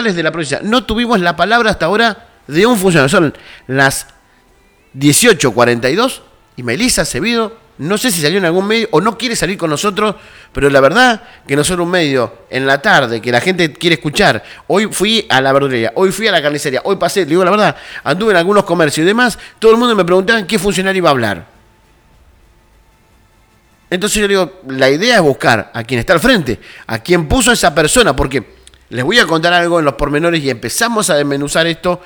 locales de la provincia. No tuvimos la palabra hasta ahora de un funcionario. Son las 18:42 y Melissa Acevedo, no sé si salió en algún medio o no quiere salir con nosotros, pero la verdad que nosotros un medio en la tarde que la gente quiere escuchar. Hoy fui a la verdulería, hoy fui a la carnicería, hoy pasé, le digo la verdad, anduve en algunos comercios y demás, todo el mundo me preguntaba qué funcionario iba a hablar. Entonces yo digo, la idea es buscar a quien está al frente, a quien puso a esa persona, porque les voy a contar algo en los pormenores y empezamos a desmenuzar esto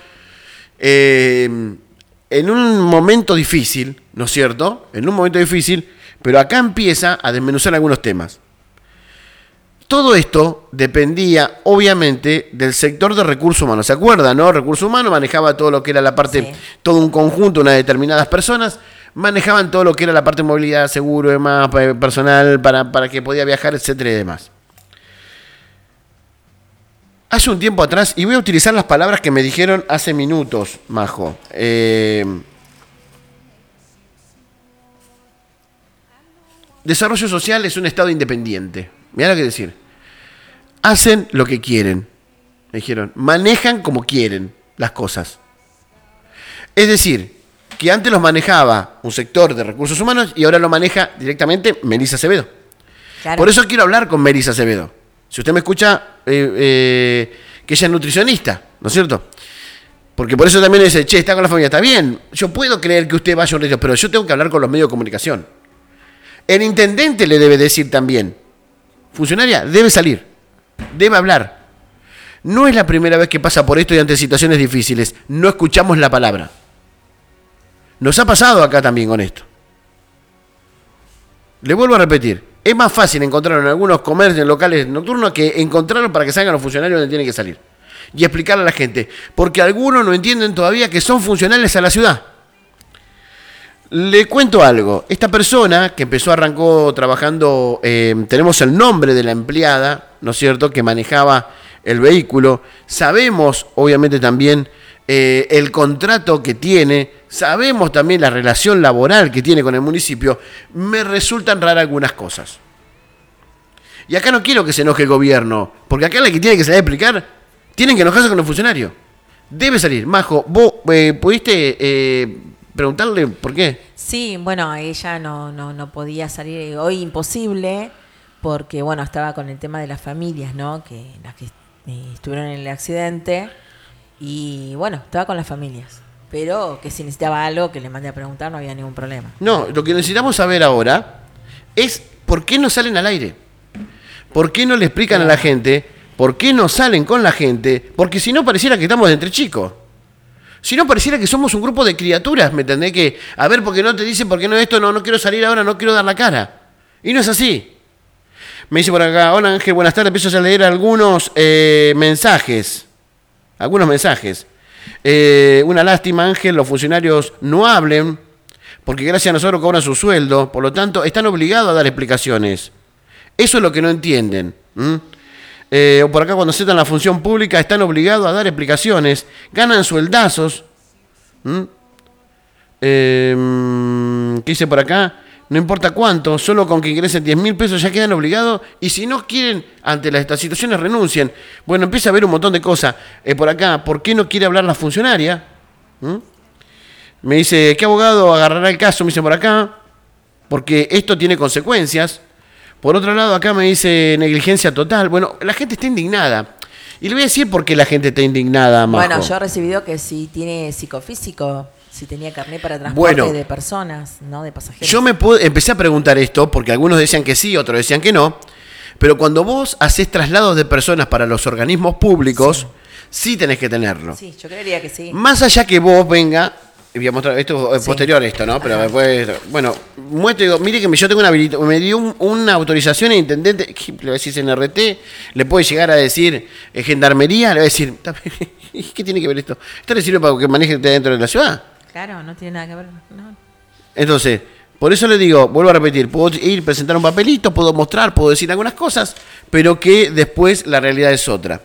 en un momento difícil, ¿no es cierto? En un momento difícil, pero acá empieza a desmenuzar algunos temas. Todo esto dependía, obviamente, del sector de recursos humanos. ¿Se acuerdan, no? Recursos humanos manejaba todo lo que era la parte, sí, todo un conjunto, unas determinadas personas, manejaban todo lo que era la parte de movilidad, seguro, demás, personal, para que podía viajar, etcétera y demás. Hace un tiempo atrás, y voy a utilizar las palabras que me dijeron hace minutos, Majo. Desarrollo social es un estado independiente. Mirá lo que decir. Hacen lo que quieren. Me dijeron, manejan como quieren las cosas. Es decir, que antes los manejaba un sector de recursos humanos y ahora lo maneja directamente Melissa Acevedo. Claro. Por eso quiero hablar con Melissa Acevedo. Si usted me escucha, que ella es nutricionista, ¿no es cierto? Porque por eso también dice, che, está con la familia, está bien. Yo puedo creer que usted vaya a un reto, pero yo tengo que hablar con los medios de comunicación. El intendente le debe decir también, funcionaria, debe salir, debe hablar. No es la primera vez que pasa por esto y ante situaciones difíciles. No escuchamos la palabra. Nos ha pasado acá también con esto. Le vuelvo a repetir. Es más fácil encontrarlo en algunos comercios, en locales nocturnos, que encontrarlo para que salgan los funcionarios donde tienen que salir. Y explicarle a la gente. Porque algunos no entienden todavía que son funcionales a la ciudad. Le cuento algo. Esta persona que arrancó trabajando, tenemos el nombre de la empleada, ¿no es cierto?, que manejaba el vehículo. Sabemos, obviamente, también el contrato que tiene. Sabemos también la relación laboral que tiene con el municipio. Me resultan raras algunas cosas. Y acá no quiero que se enoje el gobierno, porque acá la que tiene que salir a explicar, tienen que enojarse con el funcionario. Debe salir. Majo, ¿vos pudiste preguntarle por qué? Sí, bueno, ella no podía salir hoy, imposible, porque bueno, estaba con el tema de las familias, ¿no? Que las que estuvieron en el accidente, y bueno, estaba con las familias. Pero que si necesitaba algo que le mande a preguntar no había ningún problema. No, lo que necesitamos saber ahora es por qué no salen al aire. ¿Por qué no le explican a la gente? ¿Por qué no salen con la gente? Porque si no pareciera que estamos de entre chicos. Si no pareciera que somos un grupo de criaturas, ¿me entendés? Que, a ver, ¿por qué no te dicen, por qué no esto? No quiero salir ahora, no quiero dar la cara. Y no es así. Me dice por acá, hola Ángel, buenas tardes. Empiezo a leer algunos mensajes. Una lástima, Ángel, los funcionarios no hablen, porque gracias a nosotros cobran su sueldo, por lo tanto, están obligados a dar explicaciones. Eso es lo que no entienden. O por acá, cuando aceptan la función pública, están obligados a dar explicaciones, ganan sueldazos. ¿Qué dice por acá? No importa cuánto, solo con que ingresen 10.000 pesos ya quedan obligados, y si no quieren, ante estas situaciones, renuncian. Bueno, empieza a haber un montón de cosas. Por acá, ¿por qué no quiere hablar la funcionaria? Me dice, ¿qué abogado agarrará el caso? Me dice por acá, porque esto tiene consecuencias. Por otro lado, acá me dice negligencia total. Bueno, la gente está indignada. Y le voy a decir por qué la gente está indignada, Majo. Bueno, yo he recibido que si tiene psicofísico, si tenía carnet para transporte de personas, no de pasajeros. Yo empecé a preguntar esto, porque algunos decían que sí, otros decían que no. Pero cuando vos haces traslados de personas para los organismos públicos, sí tenés que tenerlo. Sí, yo creería que sí. Más allá que vos venga, voy a mostrar, esto es posterior a esto, ¿no? Pero después, bueno, muestro y digo, mire que yo tengo me dio una autorización el intendente, le voy a decir CNRT, le puede llegar a decir gendarmería, le voy a decir, ¿qué tiene que ver esto? ¿Esto le sirve para que maneje dentro de la ciudad? Claro, no tiene nada que ver. No. Entonces, por eso le digo, vuelvo a repetir, puedo ir, presentar un papelito, puedo mostrar, puedo decir algunas cosas, pero que después la realidad es otra.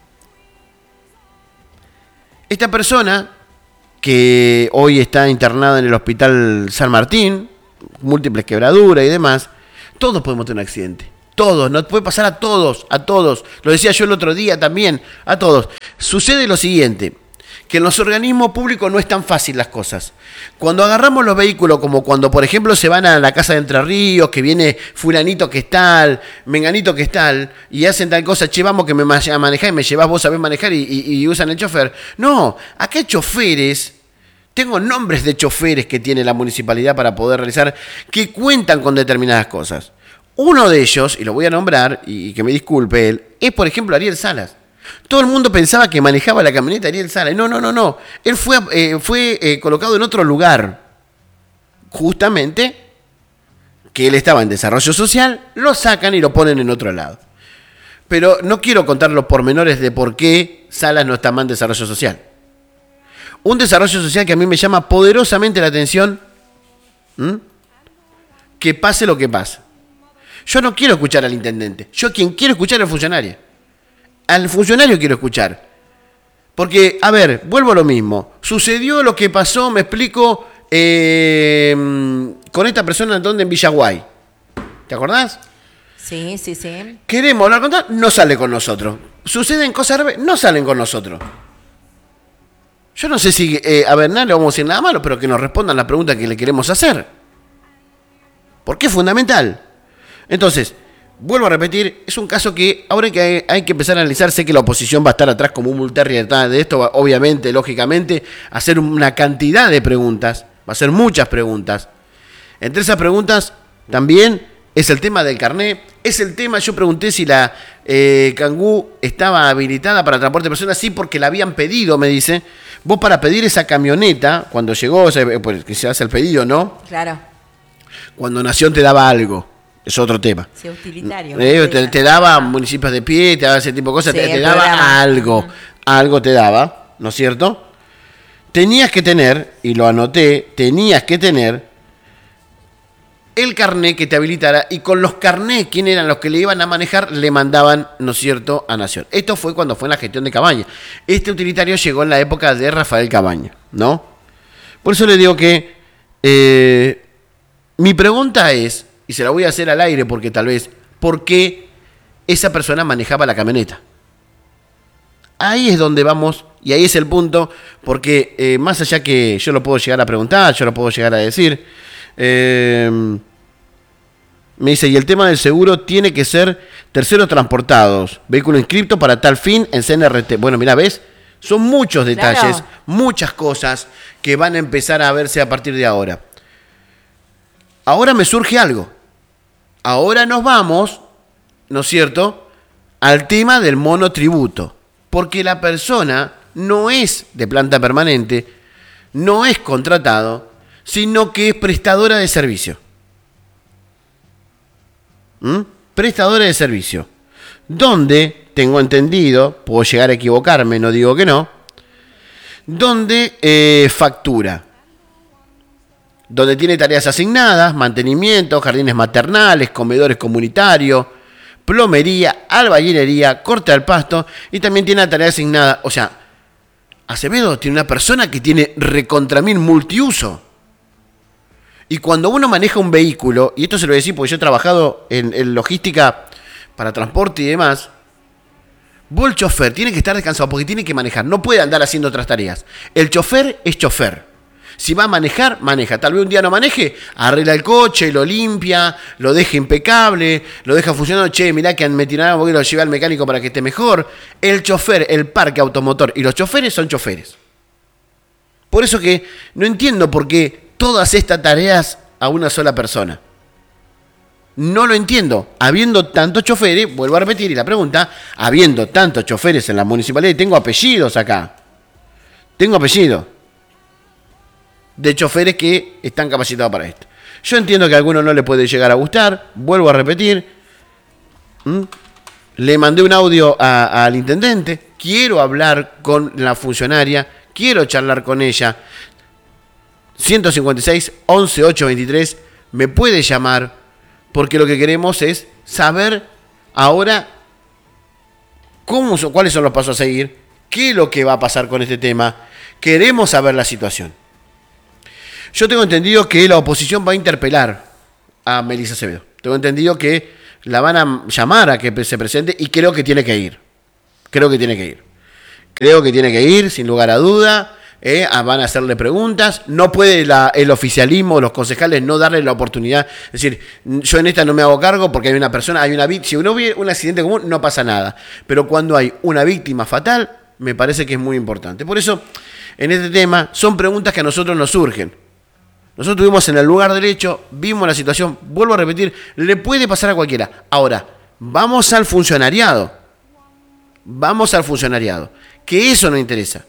Esta persona, que hoy está internada en el hospital San Martín, múltiples quebraduras y demás, todos podemos tener un accidente. todos, nos puede pasar a todos, a todos. Lo decía yo el otro día también, a todos. Sucede lo siguiente, que en los organismos públicos no es tan fácil las cosas. Cuando agarramos los vehículos, como cuando, por ejemplo, se van a la casa de Entre Ríos, que viene fulanito que es tal, menganito que es tal, y hacen tal cosa, che, vamos que me manejás y me llevás, vos sabés manejar y usan el chofer. No, acá hay choferes. Tengo nombres de choferes que tiene la municipalidad para poder realizar, que cuentan con determinadas cosas. Uno de ellos, y lo voy a nombrar, y que me disculpe él, es por ejemplo Ariel Salas. Todo el mundo pensaba que manejaba la camioneta Ariel Salas. No. Él fue colocado en otro lugar. Justamente, que él estaba en desarrollo social, lo sacan y lo ponen en otro lado. Pero no quiero contar los pormenores de por qué Salas no está más en desarrollo social. Un desarrollo social que a mí me llama poderosamente la atención, que pase lo que pase. Yo no quiero escuchar al intendente. Yo quien quiero escuchar es al funcionario. Al funcionario quiero escuchar. Porque, a ver, vuelvo a lo mismo. Sucedió lo que pasó, me explico, con esta persona en Villaguay. ¿Te acordás? Sí. Queremos hablar con tal, no sale con nosotros. Suceden cosas graves, no salen con nosotros. Yo no sé si a Bernal le vamos a decir nada malo, pero que nos respondan la pregunta que le queremos hacer. Porque es fundamental. Entonces, vuelvo a repetir, es un caso que ahora que hay que empezar a analizar. Sé que la oposición va a estar atrás como un bull terrier de esto, obviamente, lógicamente, hacer una cantidad de preguntas, va a hacer muchas preguntas. Entre esas preguntas también es el tema del carné, es el tema, yo pregunté si la Kangoo estaba habilitada para transporte de personas, sí, porque la habían pedido, me dice. Vos para pedir esa camioneta, cuando llegó, pues, que se hace el pedido, ¿no? Claro. Cuando Nación te daba algo, es otro tema. Sí, utilitario. Te daba municipios de pie, te daba ese tipo de cosas, sí, te daba algo, algo te daba, ¿no es cierto? Tenías que tener, y lo anoté, tenías que tener el carné que te habilitara, y con los carnés, ¿quién eran los que le iban a manejar? Le mandaban, ¿no es cierto?, a Nación. Esto fue cuando fue en la gestión de Cabaña. Este utilitario llegó en la época de Rafael Cabaña, ¿no? Por eso le digo que mi pregunta es, y se la voy a hacer al aire porque tal vez, ¿por qué esa persona manejaba la camioneta? Ahí es donde vamos, y ahí es el punto, porque más allá que yo lo puedo llegar a preguntar, yo lo puedo llegar a decir, me dice, y el tema del seguro tiene que ser terceros transportados, vehículo inscripto para tal fin en CNRT. Bueno, mira, ¿ves? Son muchos detalles, claro, muchas cosas que van a empezar a verse a partir de ahora. Ahora me surge algo. Ahora nos vamos, ¿no es cierto?, al tema del monotributo. Porque la persona no es de planta permanente, no es contratado, sino que es prestadora de servicio. Prestadora de servicio. Donde, tengo entendido, puedo llegar a equivocarme, no digo que no, donde factura. Donde tiene tareas asignadas, mantenimiento, jardines maternales, comedores comunitarios, plomería, albañilería, corte al pasto, y también tiene una tarea asignada. O sea, Acevedo tiene una persona que tiene recontramil multiuso. Y cuando uno maneja un vehículo, y esto se lo voy a decir porque yo he trabajado en logística para transporte y demás, vos el chofer tiene que estar descansado porque tiene que manejar, no puede andar haciendo otras tareas. El chofer es chofer. Si va a manejar, maneja. Tal vez un día no maneje, arregla el coche, lo limpia, lo deja impecable, lo deja funcionando. Che, mirá que me tiraron porque lo llevé al mecánico para que esté mejor. El chofer, el parque automotor y los choferes son choferes. Por eso que no entiendo por qué todas estas tareas a una sola persona. No lo entiendo. Habiendo tantos choferes, vuelvo a repetir y la pregunta, habiendo tantos choferes en la municipalidad, y tengo apellidos acá. Tengo apellidos de choferes que están capacitados para esto. Yo entiendo que a alguno no le puede llegar a gustar, vuelvo a repetir. Le mandé un audio al intendente, quiero hablar con la funcionaria, quiero charlar con ella. 156 11 823, me puede llamar, porque lo que queremos es saber ahora cuáles son los pasos a seguir, qué es lo que va a pasar con este tema. Queremos saber la situación. Yo tengo entendido que la oposición va a interpelar a Melissa Acevedo. Tengo entendido que la van a llamar a que se presente y creo que tiene que ir. Creo que tiene que ir, sin lugar a duda. Van a hacerle preguntas. No puede el oficialismo, los concejales, no darle la oportunidad. Es decir, yo en esta no me hago cargo porque hay una persona, si uno ve un accidente común, no pasa nada. Pero cuando hay una víctima fatal, me parece que es muy importante. Por eso, en este tema, son preguntas que a nosotros nos surgen. Nosotros estuvimos en el lugar del hecho, vimos la situación, vuelvo a repetir, le puede pasar a cualquiera. Ahora, vamos al funcionariado. Que eso nos interesa.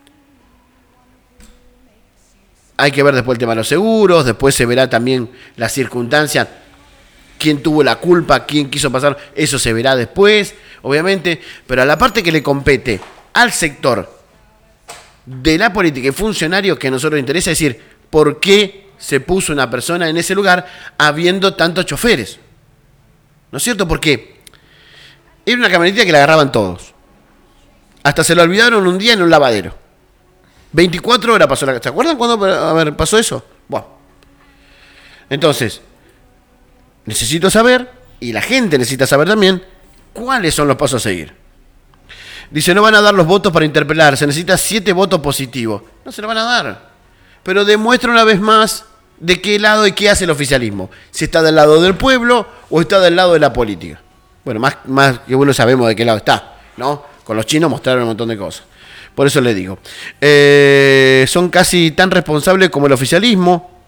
Hay que ver después el tema de los seguros, después se verá también la circunstancia, quién tuvo la culpa, quién quiso pasar, eso se verá después, obviamente, pero a la parte que le compete al sector de la política y funcionarios que a nosotros nos interesa, es decir, ¿por qué se puso una persona en ese lugar habiendo tantos choferes? ¿No es cierto? Porque era una camionetita que la agarraban todos. Hasta se lo olvidaron un día en un lavadero. 24 horas pasó la... ¿Se acuerdan cuándo pasó eso? Bueno. Entonces, necesito saber, y la gente necesita saber también, cuáles son los pasos a seguir. Dice, no van a dar los votos para interpelar, se necesita 7 votos positivos. No se lo van a dar. Pero demuestra una vez más de qué lado y qué hace el oficialismo. Si está del lado del pueblo o está del lado de la política. Bueno, más que bueno sabemos de qué lado está, ¿no? Con los chinos mostraron un montón de cosas. Por eso le digo. Son casi tan responsables como el oficialismo.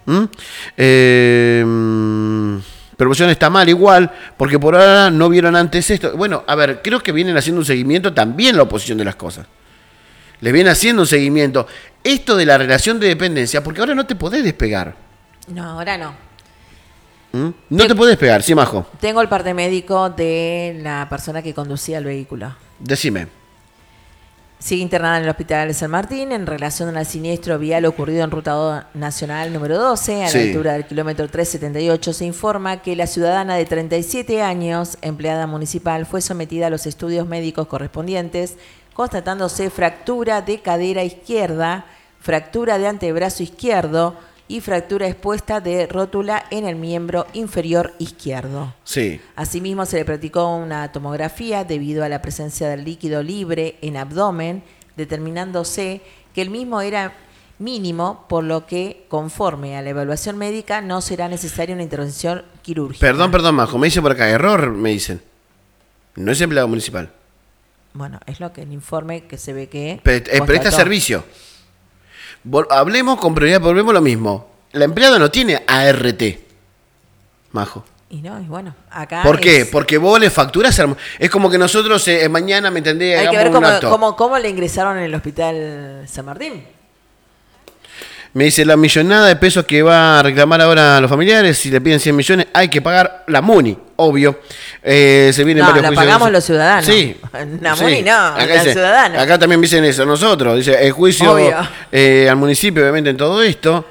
Promoción está mal igual, porque por ahora no vieron antes esto. Bueno, a ver, creo que vienen haciendo un seguimiento también la oposición de las cosas. Les viene haciendo un seguimiento. Esto de la relación de dependencia, porque ahora no te podés despegar. No, ahora no. No te podés despegar, sí, Majo. Tengo el parte médico de la persona que conducía el vehículo. Decime. Sigue internada en el hospital de San Martín en relación al siniestro vial ocurrido en Ruta Nacional número 12, a la altura del kilómetro 378. Se informa que la ciudadana de 37 años, empleada municipal, fue sometida a los estudios médicos correspondientes, constatándose fractura de cadera izquierda, fractura de antebrazo izquierdo y fractura expuesta de rótula en el miembro inferior izquierdo. Sí. Asimismo, se le practicó una tomografía debido a la presencia del líquido libre en abdomen, determinándose que el mismo era mínimo, por lo que, conforme a la evaluación médica, no será necesaria una intervención quirúrgica. Perdón, Majo, me dice por acá, error, me dicen. No es empleado municipal. Bueno, es lo que el informe que se ve que... Presta servicio. Hablemos con prioridad, volvemos lo mismo. La empleada no tiene ART, Majo. Y no, y bueno, acá... ¿Por qué? Porque vos le facturás... Es como que nosotros mañana, ¿me entendés? Hay que ver cómo le ingresaron en el hospital San Martín. Me dice, la millonada de pesos que va a reclamar ahora a los familiares, si le piden 100 millones, hay que pagar la MUNI, obvio. Se vienen varios la juicios. Pagamos los ciudadanos. Sí. La MUNI no, acá los ciudadanos. Acá también dicen eso, nosotros. Dice, el juicio al municipio, obviamente, en todo esto.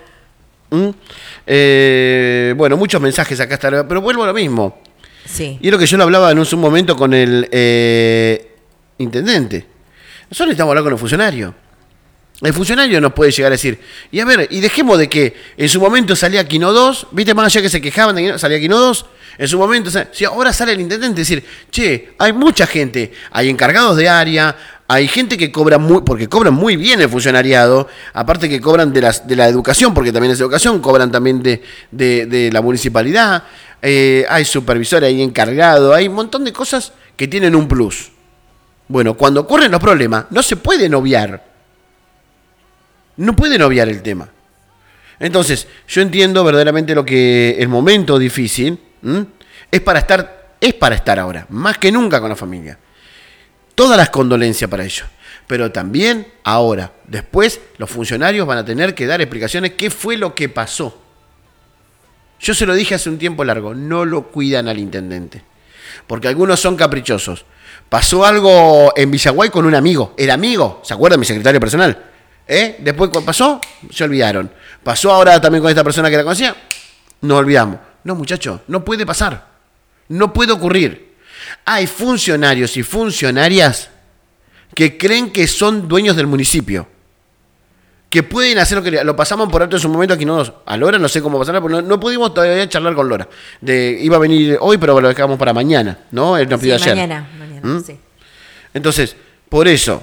Bueno, muchos mensajes acá está, pero vuelvo a lo mismo. Sí. Y es lo que yo lo hablaba en un momento con el intendente. Nosotros necesitamos hablar con el funcionario. El funcionario nos puede llegar a decir, y a ver, y dejemos de que en su momento salía Quino 2, ¿viste? Más allá que se quejaban de que salía Quino 2, en su momento, si ahora sale el intendente decir, che, hay mucha gente, hay encargados de área, hay gente que cobra porque cobran muy bien el funcionariado, aparte que cobran de la educación, porque también es educación, cobran también de la municipalidad, hay supervisores, hay encargados, hay un montón de cosas que tienen un plus. Bueno, cuando ocurren los problemas, no se pueden obviar. No pueden obviar el tema. Entonces, yo entiendo verdaderamente lo que el momento difícil es para estar ahora, más que nunca con la familia. Todas las condolencias para ellos. Pero también ahora, después, los funcionarios van a tener que dar explicaciones qué fue lo que pasó. Yo se lo dije hace un tiempo largo, no lo cuidan al intendente. Porque algunos son caprichosos. Pasó algo en Villaguay con un amigo. Era amigo, ¿se acuerdan? Mi secretario personal. Después cuando pasó, se olvidaron. Pasó ahora también con esta persona que la conocía, nos olvidamos. No, muchachos, no puede pasar. No puede ocurrir. Hay funcionarios y funcionarias que creen que son dueños del municipio. que pueden hacer lo pasamos por alto en su momento aquí nosotros. A Lora no sé cómo pasará, porque no pudimos todavía charlar con Lora. Iba a venir hoy, pero lo dejamos para mañana, ¿no? Él nos pidió ayer. Mañana, sí. Entonces, por eso,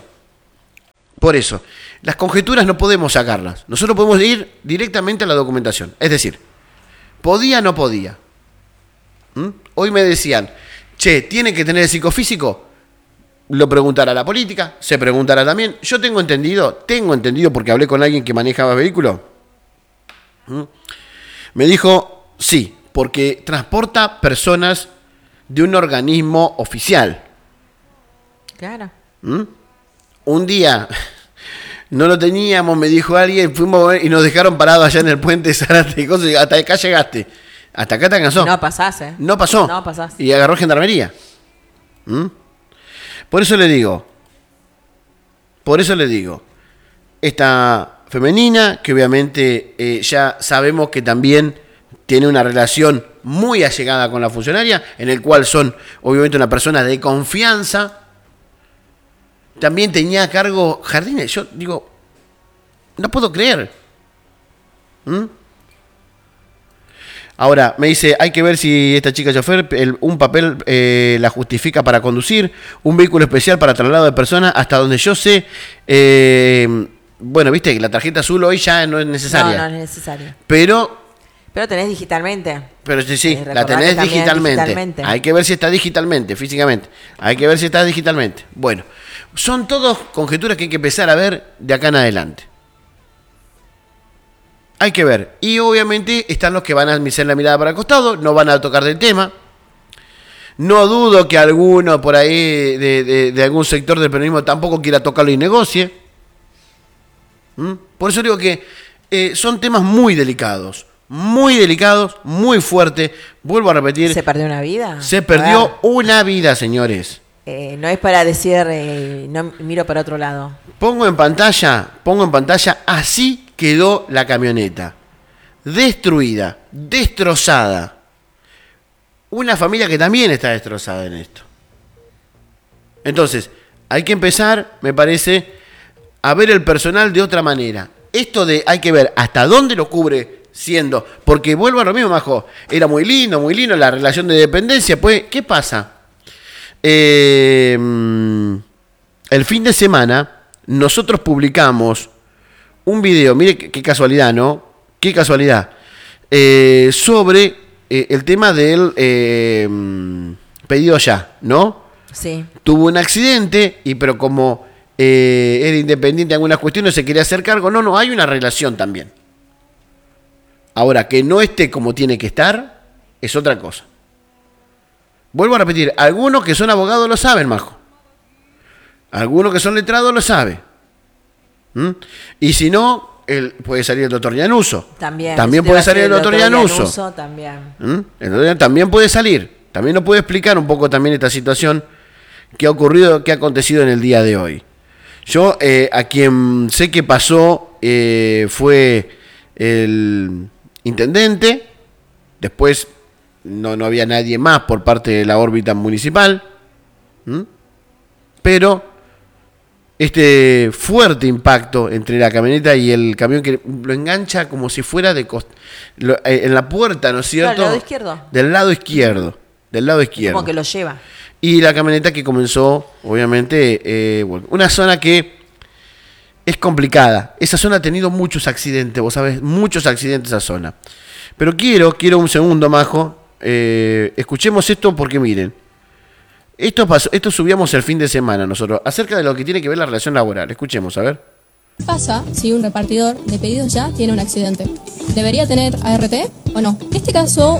las conjeturas no podemos sacarlas. Nosotros podemos ir directamente a la documentación. Es decir, podía o no podía. Hoy me decían, che, ¿tiene que tener el psicofísico? Lo preguntará la política, se preguntará también. Yo tengo entendido porque hablé con alguien que manejaba vehículos. Me dijo, sí, porque transporta personas de un organismo oficial. Claro. Un día no lo teníamos, me dijo alguien, fuimos y nos dejaron parados allá en el puente Zárate y cosas, y hasta acá llegaste. Hasta acá te alcanzó. No pasás, ¿eh? No pasó. No pasás. Y agarró gendarmería. Por eso le digo, esta femenina, que obviamente ya sabemos que también tiene una relación muy allegada con la funcionaria, en el cual son obviamente una persona de confianza, también tenía a cargo jardines. Yo digo, no puedo creer. Ahora, me dice, hay que ver si esta chica chofer, un papel la justifica para conducir, un vehículo especial para traslado de personas, hasta donde yo sé, bueno, viste que la tarjeta azul hoy ya no es necesaria. No es necesaria. Pero tenés digitalmente. Pero sí, la tenés digitalmente. Hay que ver si está digitalmente, físicamente. Hay que ver si está digitalmente. Bueno, son todas conjeturas que hay que empezar a ver de acá en adelante. Hay que ver. Y obviamente están los que van a hacer la mirada para el costado, no van a tocar del tema. No dudo que alguno por ahí de algún sector del peronismo tampoco quiera tocarlo y negocie. Por eso digo que son temas muy delicados, muy fuertes. Vuelvo a repetir. ¿Se perdió una vida? Se perdió una vida, señores. No es para decir, no miro para otro lado. Pongo en pantalla, así quedó la camioneta. Destruida, destrozada. Una familia que también está destrozada en esto. Entonces, hay que empezar, me parece, a ver el personal de otra manera. Esto hay que ver hasta dónde lo cubre siendo. Porque vuelvo a lo mismo, Majo. Era muy lindo la relación de dependencia. Pues, ¿qué pasa? El fin de semana nosotros publicamos un video, mire qué casualidad, ¿no? Qué casualidad. Sobre el tema del pedido ya, ¿no? Sí. Tuvo un accidente, pero como era independiente de algunas cuestiones, se quería hacer cargo. No, hay una relación también. Ahora, que no esté como tiene que estar, es otra cosa. Vuelvo a repetir, algunos que son abogados lo saben, Majo. Algunos que son letrados lo saben. Y si no, puede salir el doctor Llanuso. También puede salir el doctor Llanuso. También puede salir. También nos puede explicar un poco también esta situación que ha ocurrido, que ha acontecido en el día de hoy. Yo, a quien sé que pasó, fue el intendente. Después no había nadie más por parte de la órbita municipal. Pero este fuerte impacto entre la camioneta y el camión, que lo engancha como si fuera en la puerta, ¿no es cierto? Del lado izquierdo. Del lado izquierdo. Como que lo lleva. Y la camioneta que comenzó, obviamente, una zona que es complicada. Esa zona ha tenido muchos accidentes, vos sabés, muchos accidentes esa zona. Pero quiero un segundo, Majo. Escuchemos esto porque miren. Esto subíamos el fin de semana nosotros, acerca de lo que tiene que ver la relación laboral. Escuchemos, a ver. ¿Qué pasa si un repartidor de pedidos ya tiene un accidente? ¿Debería tener ART o no? En este caso,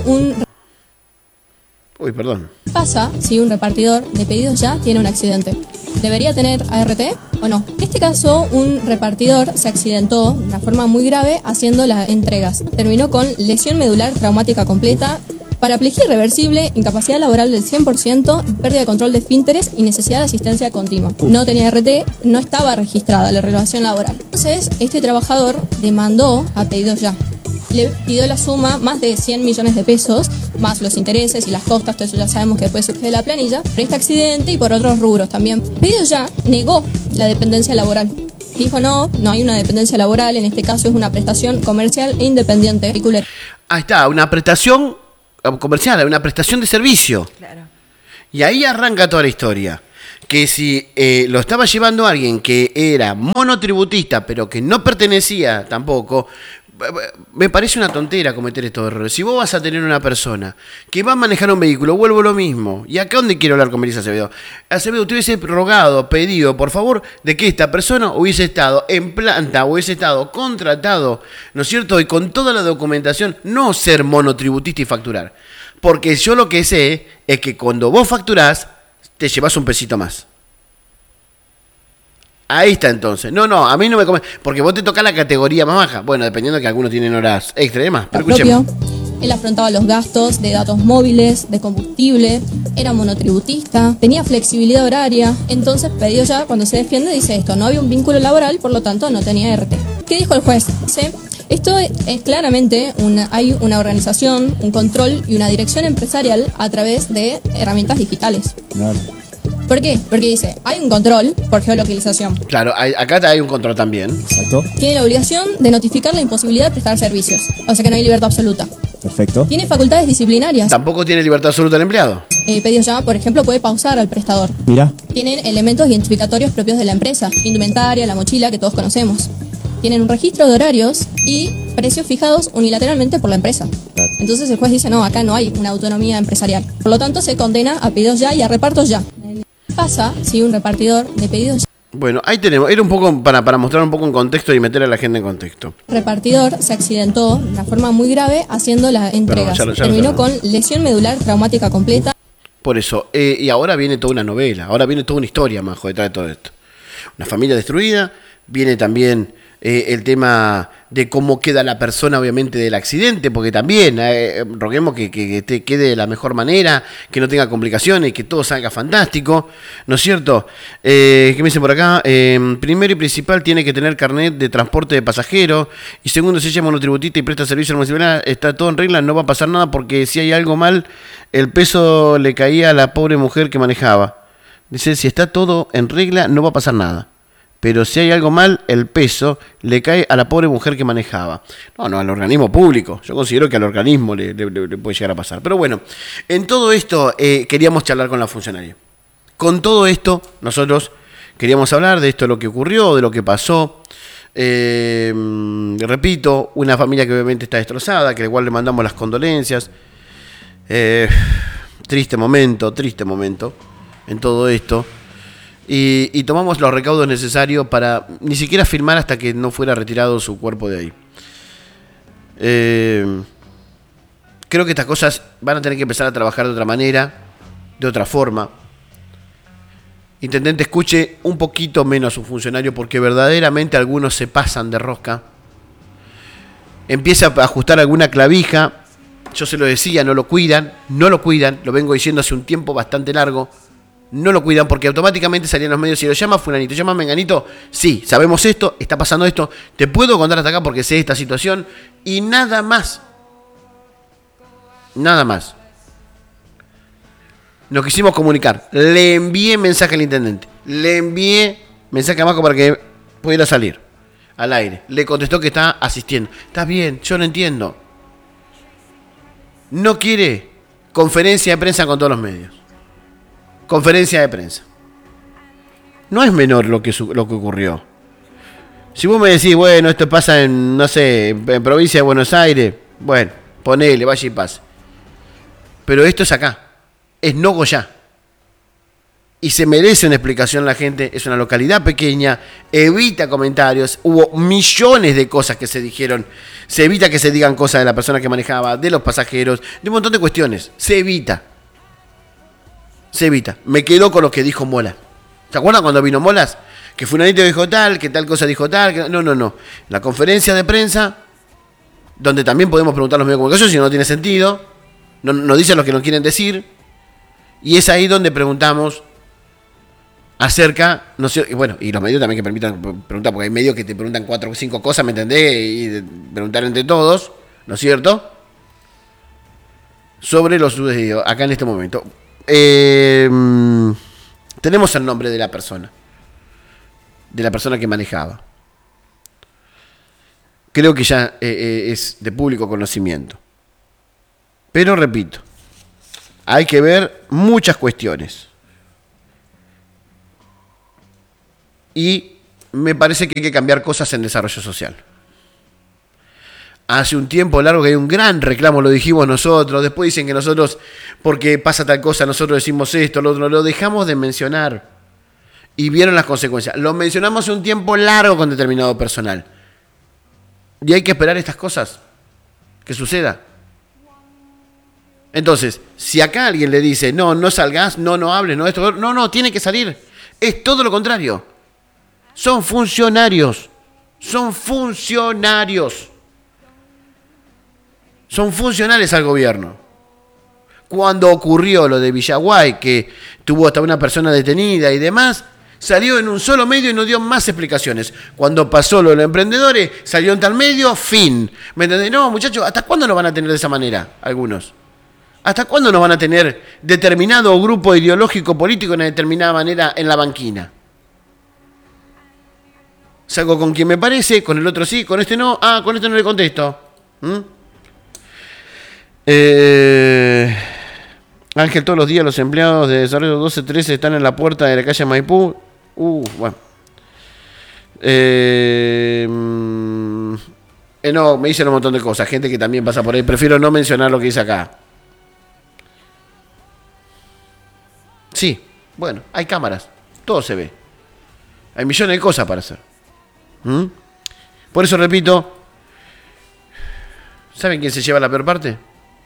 ¿Qué pasa si un repartidor de pedidos ya tiene un accidente? ¿Debería tener ART o no? En este caso, un repartidor se accidentó de una forma muy grave haciendo las entregas. Terminó con lesión medular traumática completa, paraplegia irreversible, incapacidad laboral del 100%, pérdida de control de esfínteres y necesidad de asistencia continua. No tenía RT, no estaba registrada la relación laboral. Entonces, este trabajador demandó a Pedidos Ya. Le pidió la suma más de 100 millones de pesos, más los intereses y las costas, todo eso ya sabemos que después surge de la planilla, por este accidente y por otros rubros también. Pedidos Ya negó la dependencia laboral. Dijo no hay una dependencia laboral, en este caso es una prestación comercial e independiente. Ahí está, una prestación comercial, una prestación de servicio. Claro. Y ahí arranca toda la historia. Que si lo estaba llevando alguien que era monotributista, pero que no pertenecía tampoco, me parece una tontera cometer estos errores. Si vos vas a tener una persona que va a manejar un vehículo, vuelvo a lo mismo. ¿Y acá dónde quiero hablar con Melissa Acevedo? Acevedo, usted hubiese rogado, pedido, por favor, de que esta persona hubiese estado en planta, hubiese estado contratado, ¿no es cierto? Y con toda la documentación, no ser monotributista y facturar. Porque yo lo que sé es que cuando vos facturás, te llevas un pesito más. Ahí está entonces. No, a mí no me come. Porque vos te tocas la categoría más baja. Bueno, dependiendo de que algunos tienen horas extra y demás. Pero escuchemos. Él afrontaba los gastos de datos móviles, de combustible, era monotributista, tenía flexibilidad horaria. Entonces, Pedidos Ya, cuando se defiende, dice esto: no había un vínculo laboral, por lo tanto no tenía RT. ¿Qué dijo el juez? Dice: esto es claramente hay una organización, un control y una dirección empresarial a través de herramientas digitales. Claro. ¿Por qué? Porque dice, hay un control por geolocalización. Claro, acá hay un control también. Exacto. Tiene la obligación de notificar la imposibilidad de prestar servicios. O sea que no hay libertad absoluta. Perfecto. Tiene facultades disciplinarias. Tampoco tiene libertad absoluta el empleado. Pedidos Ya, por ejemplo, puede pausar al prestador. Mira. Tienen elementos identificatorios propios de la empresa. Indumentaria, la mochila, que todos conocemos. Tienen un registro de horarios y precios fijados unilateralmente por la empresa. Claro. Entonces el juez dice, no, acá no hay una autonomía empresarial. Por lo tanto, se condena a Pedidos Ya y a repartos ya. ¿Qué pasa si un repartidor de Pedidos Ya, Bueno, ahí tenemos. Era un poco para mostrar un poco en contexto y meter a la gente en contexto. repartidor se accidentó de una forma muy grave haciendo las entregas? ya lo Terminó sabemos. con lesión medular traumática completa. Por eso. Y ahora viene toda una novela. Ahora viene toda una historia, Majo, detrás de todo esto. Una familia destruida. Viene también el tema de cómo queda la persona, obviamente, del accidente, porque también roguemos que te quede de la mejor manera, que no tenga complicaciones, que todo salga fantástico, ¿no es cierto? ¿Qué me dicen por acá? Primero y principal, tiene que tener carnet de transporte de pasajeros, y segundo, si ella es monotributista y presta servicio a la municipalidad, está todo en regla, no va a pasar nada, porque si hay algo mal, el peso le caía a la pobre mujer que manejaba. Dice, si está todo en regla, no va a pasar nada. Pero si hay algo mal, el peso le cae a la pobre mujer que manejaba. No, al organismo público. Yo considero que al organismo le puede llegar a pasar. Pero bueno, en todo esto queríamos charlar con la funcionaria. Con todo esto, nosotros queríamos hablar de esto, de lo que ocurrió, de lo que pasó. Repito, una familia que obviamente está destrozada, que al cual le mandamos las condolencias. Triste momento en todo esto. Y tomamos los recaudos necesarios para ni siquiera firmar hasta que no fuera retirado su cuerpo de ahí. Creo que estas cosas van a tener que empezar a trabajar de otra manera, de otra forma. Intendente, escuche un poquito menos a su funcionario porque verdaderamente algunos se pasan de rosca. Empieza a ajustar alguna clavija. Yo se lo decía, no lo cuidan, lo vengo diciendo hace un tiempo bastante largo. No lo cuidan porque automáticamente salían los medios y lo llama fulanito, llama menganito, sí, sabemos esto, está pasando esto, te puedo contar hasta acá porque sé esta situación y nada más. Nada más. Nos quisimos comunicar, le envié mensaje al intendente, le envié mensaje a Majo para que pudiera salir al aire. Le contestó que está asistiendo. Está bien, yo lo entiendo. No quiere conferencia de prensa con todos los medios. Conferencia de prensa. No es menor lo que ocurrió. Si vos me decís, bueno, esto pasa en, no sé, en provincia de Buenos Aires, bueno, ponele, vaya y pase. Pero esto es acá. Es Nogoyá. Y se merece una explicación la gente. Es una localidad pequeña. Evita comentarios. Hubo millones de cosas que se dijeron. Se evita que se digan cosas de la persona que manejaba, de los pasajeros, de un montón de cuestiones. Se evita. Me quedo con lo que dijo Mola. ¿Se acuerdan cuando vino Molas? Que fulanito dijo tal, que tal cosa dijo tal. Que... No. La conferencia de prensa, donde también podemos preguntar a los medios de comunicación si no tiene sentido. No dicen lo que nos quieren decir. Y es ahí donde preguntamos acerca, no sé, y bueno, y los medios también que permitan preguntar, porque hay medios que te preguntan 4 o 5 cosas, ¿me entendés? Y preguntar entre todos, ¿no es cierto? Sobre lo sucedido acá en este momento. Tenemos el nombre de la persona. de la persona que manejaba. Creo que ya es de público conocimiento. Pero repito, hay que ver muchas cuestiones. Y me parece que hay que cambiar cosas en desarrollo social. Hace un tiempo largo que hay un gran reclamo, lo dijimos nosotros, después dicen que nosotros, porque pasa tal cosa, nosotros decimos esto, lo otro, lo dejamos de mencionar. Y vieron las consecuencias. Lo mencionamos hace un tiempo largo con determinado personal. Y hay que esperar estas cosas que suceda. Entonces, si acá alguien le dice, no salgas, no hables, no esto, no, tiene que salir. Es todo lo contrario. Son funcionarios. Son funcionarios. Son funcionales al gobierno. Cuando ocurrió lo de Villaguay, que tuvo hasta una persona detenida y demás, salió en un solo medio y no dio más explicaciones. Cuando pasó lo de los emprendedores, salió en tal medio, fin. ¿Me entendés? No, muchachos, ¿hasta cuándo nos van a tener de esa manera? Algunos. ¿Hasta cuándo nos van a tener determinado grupo ideológico político de una determinada manera en la banquina? Salgo con quien me parece, con el otro sí, con este no. Con este no le contesto. Ángel, todos los días los empleados de Desarrollo 1213 están en la puerta de la calle Maipú. Bueno. No, me dicen un montón de cosas. Gente que también pasa por ahí. Prefiero no mencionar lo que dice acá. Sí, bueno, hay cámaras. Todo se ve. Hay millones de cosas para hacer. Por eso repito. ¿Saben quién se lleva la peor parte?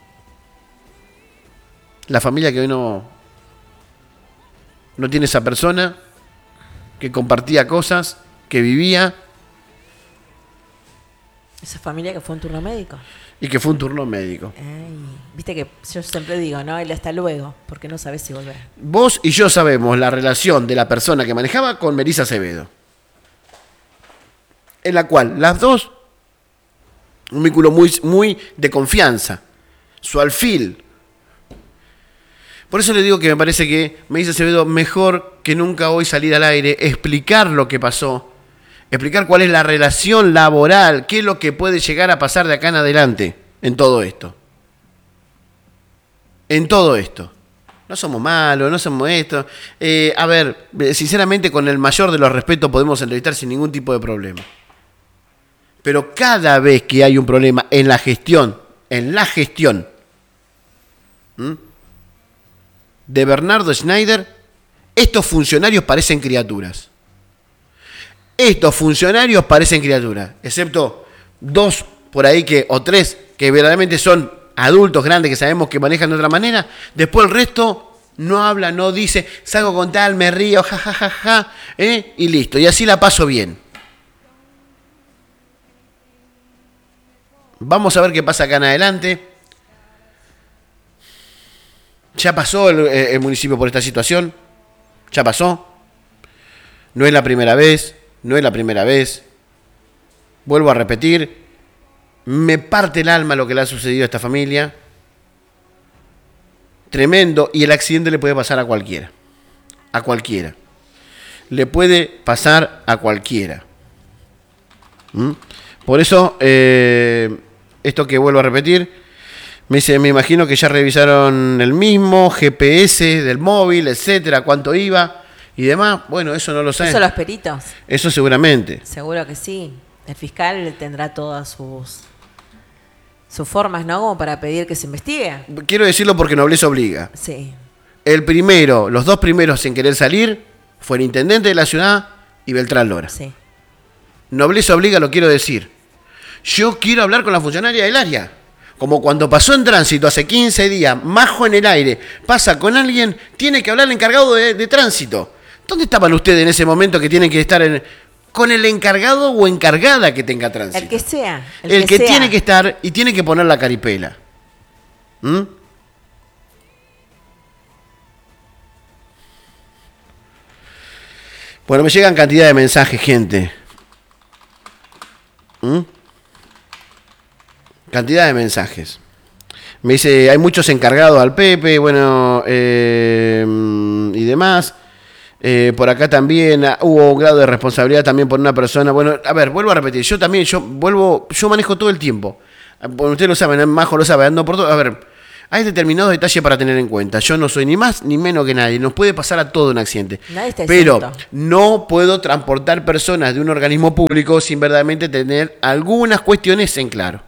La familia que hoy no tiene esa persona, que compartía cosas, que vivía. Esa familia que fue un turno médico. Y que fue un turno médico. Viste que yo siempre digo, ¿no? El hasta luego, porque no sabes si volver. Vos y yo sabemos la relación de la persona que manejaba con Melissa Acevedo. En la cual las dos, un vínculo muy de confianza. Su alfil. Por eso le digo que me parece que Melissa Acevedo mejor que nunca hoy salir al aire, explicar lo que pasó, explicar cuál es la relación laboral, qué es lo que puede llegar a pasar de acá en adelante en todo esto. En todo esto. No somos malos, no somos esto. A ver, sinceramente con el mayor de los respetos podemos entrevistar sin ningún tipo de problema. Pero cada vez que hay un problema en la gestión, de Bernardo Schneider, estos funcionarios parecen criaturas. Excepto 2 por ahí o 3 que verdaderamente son adultos grandes que sabemos que manejan de otra manera. Después el resto no habla, no dice, salgo con tal, me río, jajajaja, y listo. Y así la paso bien. Vamos a ver qué pasa acá en adelante. Ya pasó el municipio por esta situación. Ya pasó. No es la primera vez. Vuelvo a repetir. Me parte el alma lo que le ha sucedido a esta familia. Tremendo. Y el accidente le puede pasar a cualquiera. Le puede pasar a cualquiera. Por eso, esto que vuelvo a repetir. Me dice, me imagino que ya revisaron el mismo, GPS del móvil, etcétera, cuánto iba y demás. Bueno, eso no lo saben. ¿Eso los peritos? Eso seguramente. Seguro que sí. El fiscal tendrá todas sus formas, ¿no? Como para pedir que se investigue. Quiero decirlo porque nobleza obliga. Sí. Los 2 primeros en querer salir fue el intendente de la ciudad y Beltrán Lora. Sí. Nobleza obliga, lo quiero decir. Yo quiero hablar con la funcionaria del área. Como cuando pasó en tránsito hace 15 días, Majo en el aire, pasa con alguien, tiene que hablar el encargado de tránsito. ¿Dónde estaban ustedes en ese momento que tienen que estar con el encargado o encargada que tenga tránsito? El que sea. El que tiene que estar y tiene que poner la caripela. Bueno, me llegan cantidad de mensajes, gente. Cantidad de mensajes. Me dice, hay muchos encargados al Pepe, bueno, y demás. Por acá también hubo un grado de responsabilidad también por una persona. Bueno, a ver, vuelvo a repetir. Yo manejo todo el tiempo. Bueno, ustedes lo saben, Majo lo sabe, ando por todo. A ver, hay determinados detalles para tener en cuenta. Yo no soy ni más ni menos que nadie. Nos puede pasar a todo un accidente. Nadie está Pero exento. no puedo transportar personas de un organismo público sin verdaderamente tener algunas cuestiones en claro.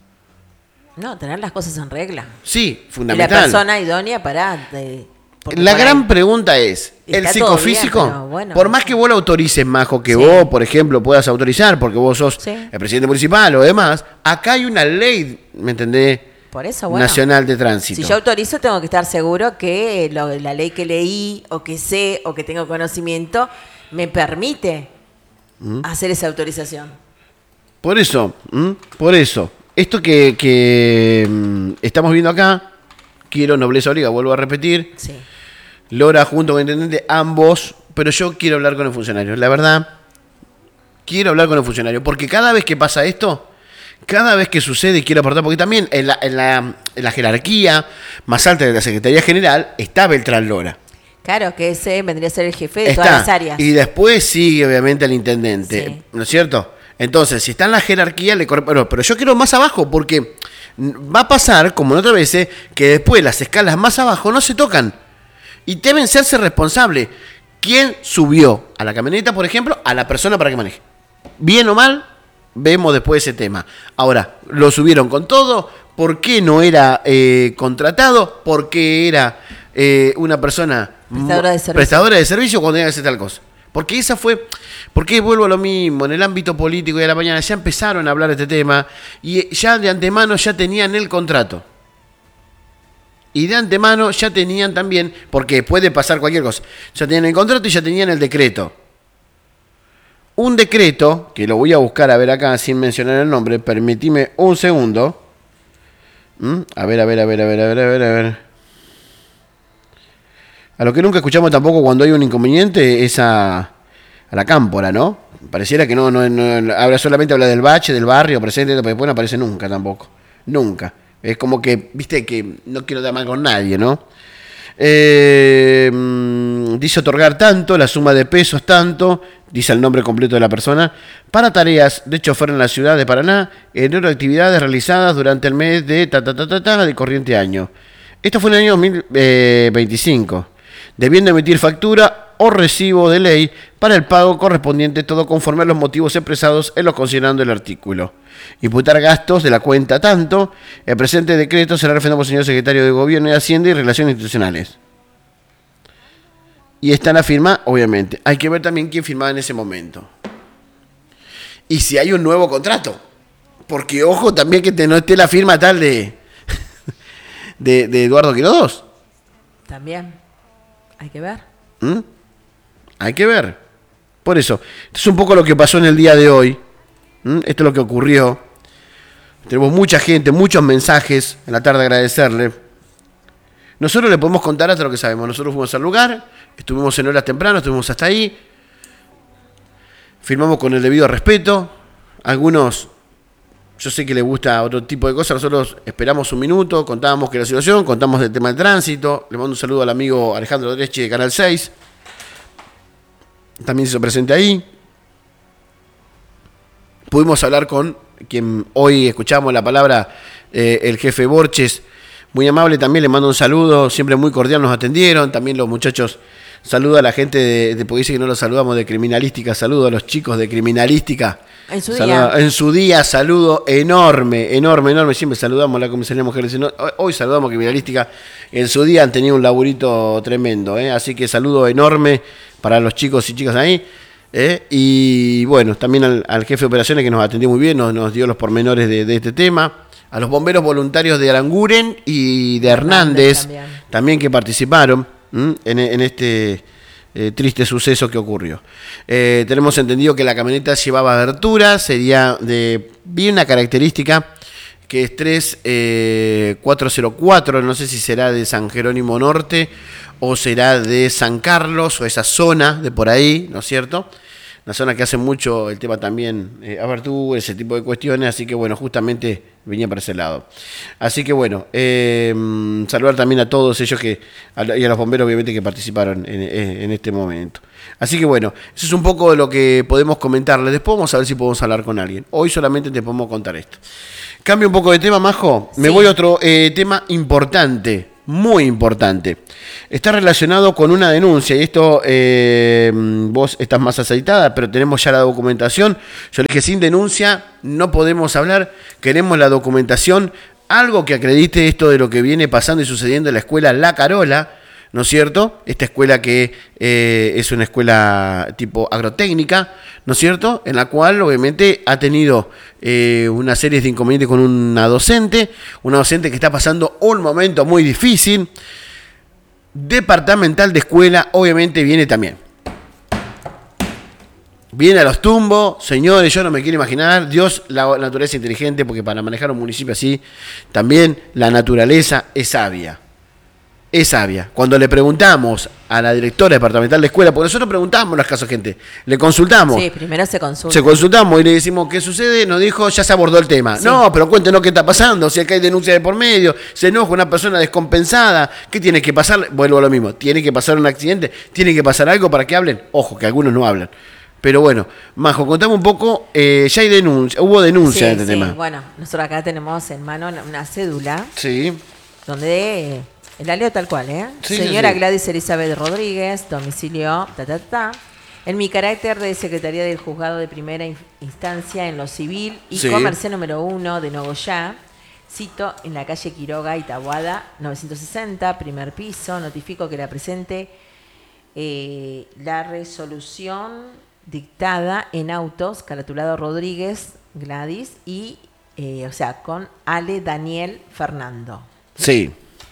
No, tener las cosas en regla. Sí, Y la fundamental. persona idónea para... La gran pregunta es, ¿el Está todo psicofísico? bien, pero bueno. Por más que vos lo autorices, Majo, que Sí. vos, por ejemplo, puedas autorizar, porque vos sos Sí. el presidente municipal o demás, acá hay una ley, ¿me entendés? Por eso, bueno. Nacional de tránsito. Si yo autorizo, tengo que estar seguro que la ley que leí, o que sé, o que tengo conocimiento, me permite hacer esa autorización. Por eso, esto que estamos viendo acá, quiero nobleza obliga, vuelvo a repetir, Sí. Lora junto con el intendente, ambos, pero yo quiero hablar con el funcionario, la verdad, quiero hablar con el funcionario, porque cada vez que pasa esto, cada vez que sucede, quiero aportar, porque también en la jerarquía más alta de la Secretaría General está Beltrán Lora. Claro, que ese vendría a ser el jefe de todas las áreas. Y después sigue obviamente el intendente, Sí. ¿no es cierto? Entonces, si está en la jerarquía, le corre... pero yo quiero más abajo, porque va a pasar, como en otras veces, que después las escalas más abajo no se tocan. Y deben serse responsables. ¿Quién subió a la camioneta, por ejemplo, a la persona para que maneje? Bien o mal, vemos después ese tema. Ahora, lo subieron con todo. ¿Por qué no era contratado? ¿Por qué era una persona prestadora de servicio cuando iba a hacer tal cosa? Porque esa fue... Porque vuelvo a lo mismo, en el ámbito político y de la mañana ya empezaron a hablar de este tema y ya de antemano ya tenían el contrato. Y de antemano ya tenían también, porque puede pasar cualquier cosa, ya tenían el contrato y ya tenían el decreto. Un decreto, que lo voy a buscar a ver acá sin mencionar el nombre, permitime un segundo. A ver. A lo que nunca escuchamos tampoco cuando hay un inconveniente es a la cámpora, ¿no? Pareciera que no habla solamente habla del bache, del barrio presente, pero después no aparece nunca tampoco. Nunca. Es como que, viste, que no quiero dar mal con nadie, ¿no? Dice otorgar tanto, la suma de pesos tanto, dice el nombre completo de la persona, para tareas de chofer en la ciudad de Paraná, en actividades realizadas durante el mes de de corriente año. Esto fue en el año 2025. Debiendo emitir factura o recibo de ley para el pago correspondiente, todo conforme a los motivos expresados en los considerando el artículo. Imputar gastos de la cuenta tanto. El presente decreto será refrendado por el señor secretario de Gobierno de Hacienda y Relaciones Institucionales. Y está la firma, obviamente. Hay que ver también quién firmaba en ese momento. Y si hay un nuevo contrato. Porque, ojo, también que no esté la firma tal de Eduardo Quiroz. También. Hay que ver. Hay que ver. Por eso, esto es un poco lo que pasó en el día de hoy. Esto es lo que ocurrió. Tenemos mucha gente, muchos mensajes en la tarde, agradecerle. Nosotros le podemos contar hasta lo que sabemos. Nosotros fuimos al lugar, estuvimos en horas tempranas, estuvimos hasta ahí. Firmamos con el debido respeto. Algunos, yo sé que les gusta otro tipo de cosas. Nosotros esperamos un minuto, contábamos que la situación, contamos del tema del tránsito. Le mando un saludo al amigo Alejandro Dreschi de Canal 6. También se hizo presente ahí. Pudimos hablar con quien hoy escuchamos la palabra, el jefe Borges, muy amable también, le mando un saludo, siempre muy cordial nos atendieron, también los muchachos, saludo a la gente porque dice que no los saludamos de criminalística, saludo a los chicos de criminalística. En su día, saludo enorme, siempre saludamos a la comisaría de mujeres, hoy saludamos a criminalística, en su día han tenido un laburito tremendo, así que saludo enorme para los chicos y chicas ahí. Y bueno, también al jefe de operaciones que nos atendió muy bien, nos dio los pormenores de este tema, a los bomberos voluntarios de Aranguren y de Hernández también que participaron en este triste suceso que ocurrió. Tenemos entendido que la camioneta llevaba abertura, sería vi una característica que es 3404, no sé si será de San Jerónimo Norte o será de San Carlos o esa zona de por ahí, ¿no es cierto? Una zona que hace mucho el tema también, abertura, ese tipo de cuestiones, así que bueno, justamente venía para ese lado. Así que bueno, saludar también a todos ellos y a los bomberos obviamente que participaron en este momento. Así que bueno, eso es un poco de lo que podemos comentarles. Después vamos a ver si podemos hablar con alguien. Hoy solamente te podemos contar esto. Cambio un poco de tema, Majo. Me voy a otro tema importante, muy importante. Está relacionado con una denuncia y esto vos estás más aceitada, pero tenemos ya la documentación. Yo le dije, sin denuncia no podemos hablar, queremos la documentación, algo que acredite esto de lo que viene pasando y sucediendo en la escuela La Carola, ¿no es cierto? Esta escuela que es una escuela tipo agrotécnica, ¿no es cierto? En la cual obviamente ha tenido una serie de inconvenientes con una docente que está pasando un momento muy difícil. Departamental de escuela obviamente viene también. Viene a los tumbos, señores, yo no me quiero imaginar, Dios, la naturaleza inteligente, porque para manejar un municipio así, también la naturaleza es sabia. Es sabia. Cuando le preguntamos a la directora departamental de escuela, porque nosotros preguntamos los casos, gente, le consultamos. Sí, primero se consulta. Se consultamos y le decimos, ¿qué sucede? Nos dijo, ya se abordó el tema. Sí. No, pero cuéntenos qué está pasando, si acá hay denuncia de por medio, se enoja una persona descompensada, ¿qué tiene que pasar? Vuelvo a lo mismo, tiene que pasar un accidente, tiene que pasar algo para que hablen. Ojo, que algunos no hablan. Pero bueno, Majo, contame un poco, ya hay denuncia, hubo denuncia en este tema. Bueno, nosotros acá tenemos en mano una cédula. Sí. Donde, la leo tal cual, Sí, señora sí. Gladys Elizabeth Rodríguez, domicilio, en mi carácter de Secretaría del Juzgado de Primera Instancia en lo Civil y Comercio número 1 de Nogoyá, cito en la calle Quiroga, Itaguada, 960, primer piso, notifico que la presente la resolución dictada en autos, caratulado Rodríguez, Gladys, y, con Ale Daniel Fernando. Sí.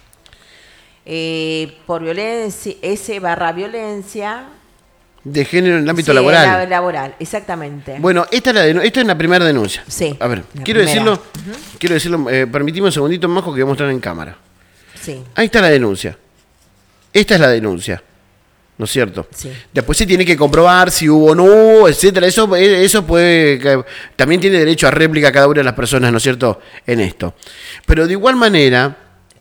Por violencia, S/violencia. De género en el ámbito laboral. Laboral, exactamente. Bueno, esta es la primera denuncia. Sí. A ver, quiero decirlo, permitime un segundito, Majo, que voy a mostrar en cámara. Sí. Ahí está la denuncia. Esta es la denuncia. ¿No es cierto? Sí. Después se tiene que comprobar si hubo o no hubo, etcétera. Eso puede. También tiene derecho a réplica cada una de las personas, ¿no es cierto? En esto. Pero de igual manera.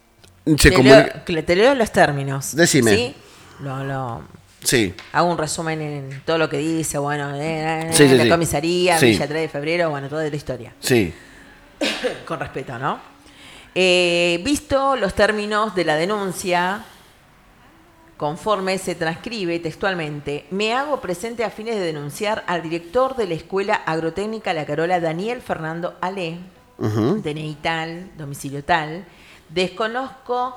Te leo los términos. Decime. ¿Sí? Sí. Hago un resumen en todo lo que dice, Sí, la comisaría, sí. Villa 3 de Febrero, toda la historia. Sí. Con respeto, ¿no? Visto los términos de la denuncia, conforme se transcribe textualmente, me hago presente a fines de denunciar al director de la Escuela Agrotécnica La Carola, Daniel Fernando Ale, DNI tal, domicilio tal. Desconozco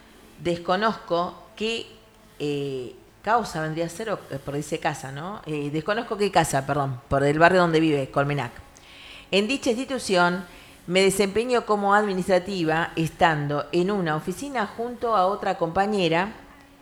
qué causa vendría a ser, o por dice casa, ¿no? Desconozco qué casa, por el barrio donde vive, Colmenac. En dicha institución me desempeño como administrativa, estando en una oficina junto a otra compañera.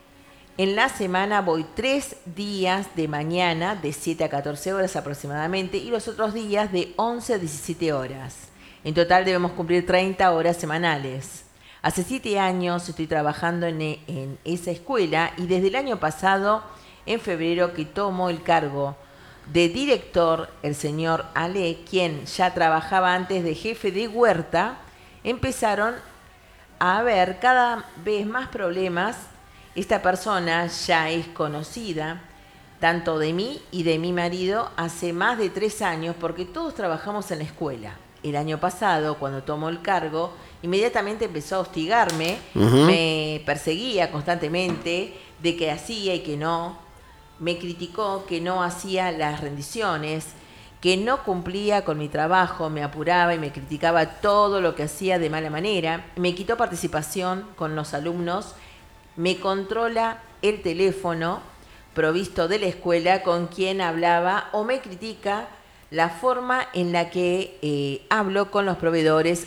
En la semana voy 3 días de mañana, de 7 a 14 horas aproximadamente, y los otros días de 11 a 17 horas. En total debemos cumplir 30 horas semanales. Hace 7 años estoy trabajando en esa escuela y desde el año pasado, en febrero, que tomo el cargo de director, el señor Ale, quien ya trabajaba antes de jefe de huerta, empezaron a haber cada vez más problemas. Esta persona ya es conocida, tanto de mí y de mi marido, hace más de 3 años, porque todos trabajamos en la escuela. El año pasado, cuando tomó el cargo, inmediatamente empezó a hostigarme, me perseguía constantemente de que hacía y que no, me criticó que no hacía las rendiciones, que no cumplía con mi trabajo, me apuraba y me criticaba todo lo que hacía de mala manera, me quitó participación con los alumnos, me controla el teléfono provisto de la escuela con quien hablaba o me critica la forma en la que hablo con los proveedores,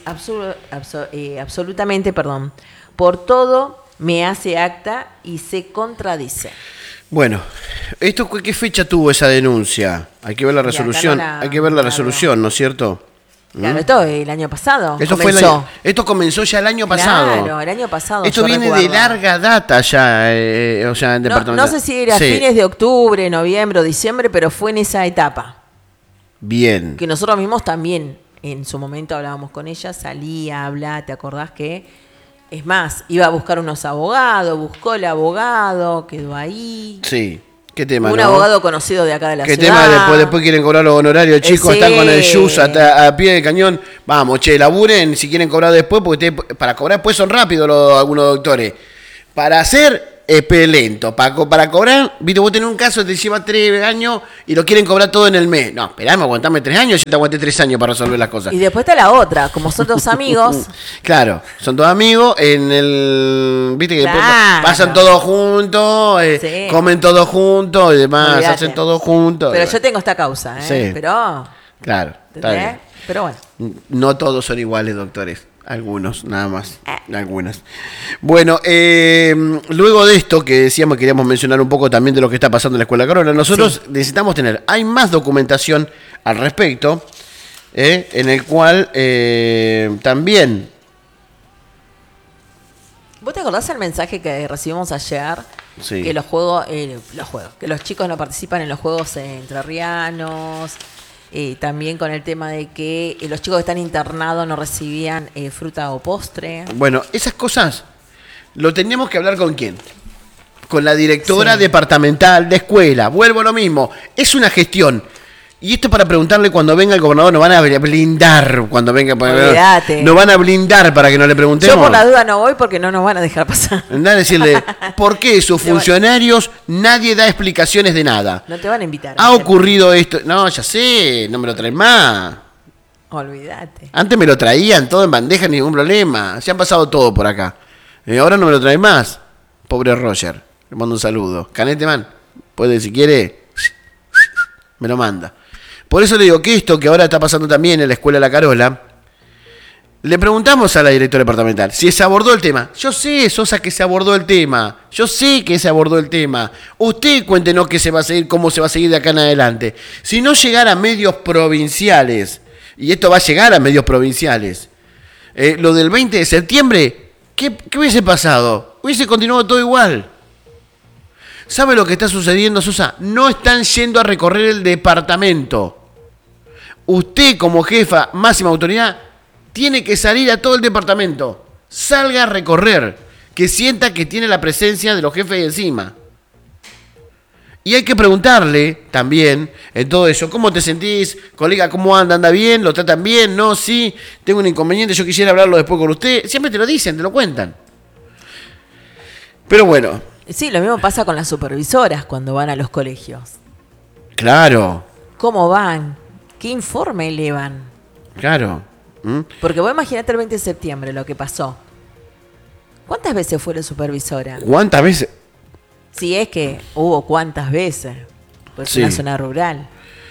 absolutamente, por todo me hace acta y se contradice. Bueno, ¿qué fecha tuvo esa denuncia? Hay que ver la resolución, ¿no es cierto? Claro, esto el año pasado esto comenzó ya el año pasado. Claro, el año pasado. Esto viene de larga data ya, en departamento. No sé si era fines de octubre, noviembre o diciembre, pero fue en esa etapa. Bien. Que nosotros mismos también, en su momento hablábamos con ella, salía, hablaba, ¿te acordás que? Es más, iba a buscar unos abogados, buscó el abogado, quedó ahí. Sí. ¿Qué tema, Un no? abogado conocido de acá de la ¿Qué ciudad. tema? Después quieren cobrar los honorarios. Chicos, Sí. están con el Jus a pie de cañón. Vamos, che, laburen si quieren cobrar después, porque para cobrar después son rápidos algunos doctores. Para hacer es lento. Para cobrar, viste, vos tenés un caso que te lleva 3 años y lo quieren cobrar todo en el mes. No, esperame, aguantame 3 años. Yo te aguanté 3 años para resolver las cosas. Y después está la otra, como son dos amigos. Claro, son todos amigos en el... Viste que después Claro. pasan todos juntos, Sí. comen todos juntos y demás, Olvídate. hacen todos juntos. Pero yo tengo esta causa, Sí. Pero, Claro, está ¿entendés? bien. Pero bueno. No todos son iguales, doctores. Algunos, nada más. Algunas. Bueno, luego de esto que decíamos, queríamos mencionar un poco también de lo que está pasando en la Escuela Carola. Nosotros necesitamos tener, hay más documentación al respecto, en el cual también... ¿Vos te acordás el mensaje que recibimos ayer? Sí. Que que los chicos no participan en los juegos entrerrianos. También con el tema de que los chicos que están internados no recibían fruta o postre. Bueno, esas cosas lo teníamos que hablar con quién. Con la directora Sí. departamental de escuela. Vuelvo a lo mismo. Es una gestión. Y esto para preguntarle cuando venga el gobernador, nos van a blindar cuando venga. Olvídate. Nos van a blindar para que no le preguntemos. Yo por la duda no voy porque no nos van a dejar pasar. Andá a decirle, ¿por qué sus funcionarios nadie da explicaciones de nada? No te van a invitar. Ha ocurrido esto. No, ya sé, no me lo traen más. Olvídate. Antes me lo traían todo en bandeja, ningún problema. Se han pasado todo por acá. Ahora no me lo traen más. Pobre Roger. Le mando un saludo. Canete Man, puede, si quiere, me lo manda. Por eso le digo que esto que ahora está pasando también en la Escuela La Carola, le preguntamos a la directora departamental si se abordó el tema. Yo sé, Sosa, que se abordó el tema. Yo sé que se abordó el tema. Usted cuéntenos qué se va a seguir, cómo se va a seguir de acá en adelante. Si no llegara a medios provinciales, y esto va a llegar a medios provinciales, lo del 20 de septiembre, ¿qué hubiese pasado? Hubiese continuado todo igual. ¿Sabe lo que está sucediendo, Sosa? No están yendo a recorrer el departamento. Usted, como jefa, máxima autoridad, tiene que salir a todo el departamento. Salga a recorrer. Que sienta que tiene la presencia de los jefes de encima. Y hay que preguntarle también en todo eso, ¿cómo te sentís, colega? ¿Cómo anda? ¿Anda bien? ¿Lo tratan bien? ¿No? ¿Sí? ¿Tengo un inconveniente? Yo quisiera hablarlo después con usted. Siempre te lo dicen, te lo cuentan. Pero bueno. Sí, lo mismo pasa con las supervisoras cuando van a los colegios. Claro. ¿Cómo van? ¿Qué informe elevan? Claro. Porque vos imaginate el 20 de septiembre lo que pasó. ¿Cuántas veces fue la supervisora? ¿Cuántas veces? Si es que hubo cuántas veces. Pues Sí. es una zona rural.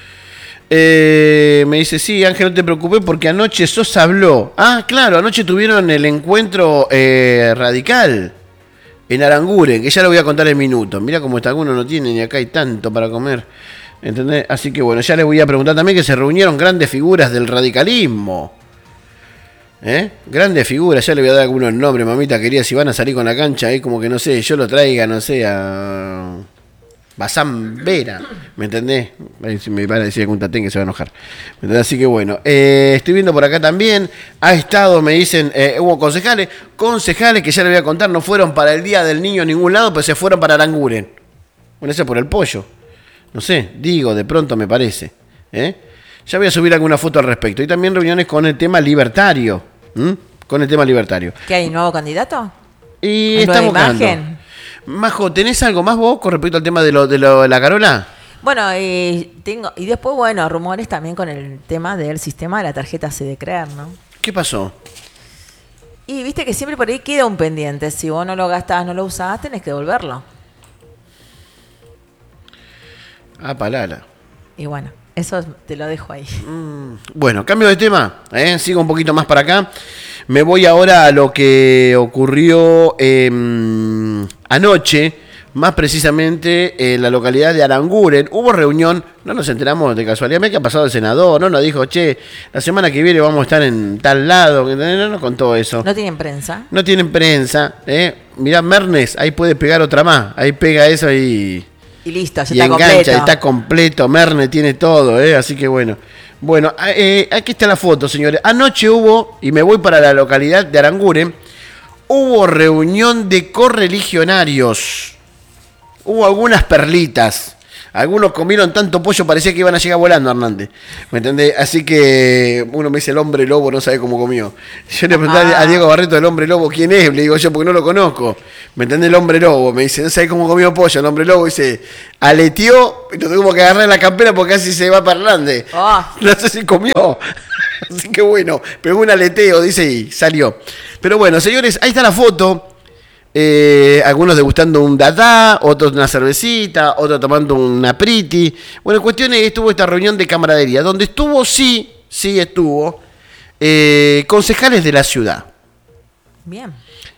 Me dice, sí, Ángel, no te preocupes porque anoche Sosa habló. Ah, claro, anoche tuvieron el encuentro radical en Aranguren, que ya lo voy a contar en minutos. Mira cómo está, alguno no tiene ni acá hay tanto para comer. ¿Entendés? Así que bueno, ya les voy a preguntar también que se reunieron grandes figuras del radicalismo. Grandes figuras, ya le voy a dar algunos nombres, mamita querida, si van a salir con la cancha ahí como que no sé, yo lo traiga, no sé, a Bazán Vera, ¿me entendés? Si me van a decir algún tatén que se va a enojar. ¿Me entendés? Así que bueno, estoy viendo por acá también, ha estado, me dicen, hubo concejales que ya le voy a contar, no fueron para el Día del Niño a ningún lado, pero se fueron para Aranguren. Bueno, eso por el pollo. No sé, digo, de pronto me parece. Ya voy a subir alguna foto al respecto. Y también reuniones con el tema libertario. Con el tema libertario. ¿Qué hay? ¿Nuevo candidato? Y ¿Hay nueva estamos buscando. imagen? Majo, ¿tenés algo más vos con respecto al tema de la Carola? Bueno, tengo. Y después, bueno, rumores también con el tema del sistema de la tarjeta C de Creer, ¿no? ¿Qué pasó? Y viste que siempre por ahí queda un pendiente. Si vos no lo gastás, no lo usás, tenés que devolverlo. Ah, palala. Y bueno, eso te lo dejo ahí. Bueno, cambio de tema. Sigo un poquito más para acá. Me voy ahora a lo que ocurrió anoche, más precisamente en la localidad de Aranguren. Hubo reunión, no nos enteramos de casualidad, me que ha pasado el senador, no nos dijo, che, la semana que viene vamos a estar en tal lado, no nos contó eso. ¿No tienen prensa? No tienen prensa, Mirá, Mernes, ahí puede pegar otra más, ahí pega eso y listo, ya y está engancha, completo. está completo, Merne tiene todo, así que bueno. Bueno, aquí está la foto, señores. Anoche hubo, y me voy para la localidad de Aranguren, hubo reunión de correligionarios. Hubo algunas perlitas. Algunos comieron tanto pollo, parecía que iban a llegar volando, Hernández. ¿Me entendés? Así que uno me dice el hombre lobo, no sabe cómo comió. Yo le pregunté a Diego Barreto del hombre lobo quién es, le digo yo porque no lo conozco. ¿Me entendés? El hombre lobo. Me dice, no sabe cómo comió pollo. El hombre lobo dice, aleteó y lo tuvimos que agarrar en la campera porque casi se va para Hernández. Oh. No sé si comió. Así que bueno, pegó un aleteo, dice, y salió. Pero bueno, señores, ahí está la foto. Algunos degustando un dadá, otros una cervecita, otros tomando una priti. Bueno, en cuestión es que estuvo esta reunión de camaradería, donde estuvo, sí estuvo, concejales de la ciudad. Bien.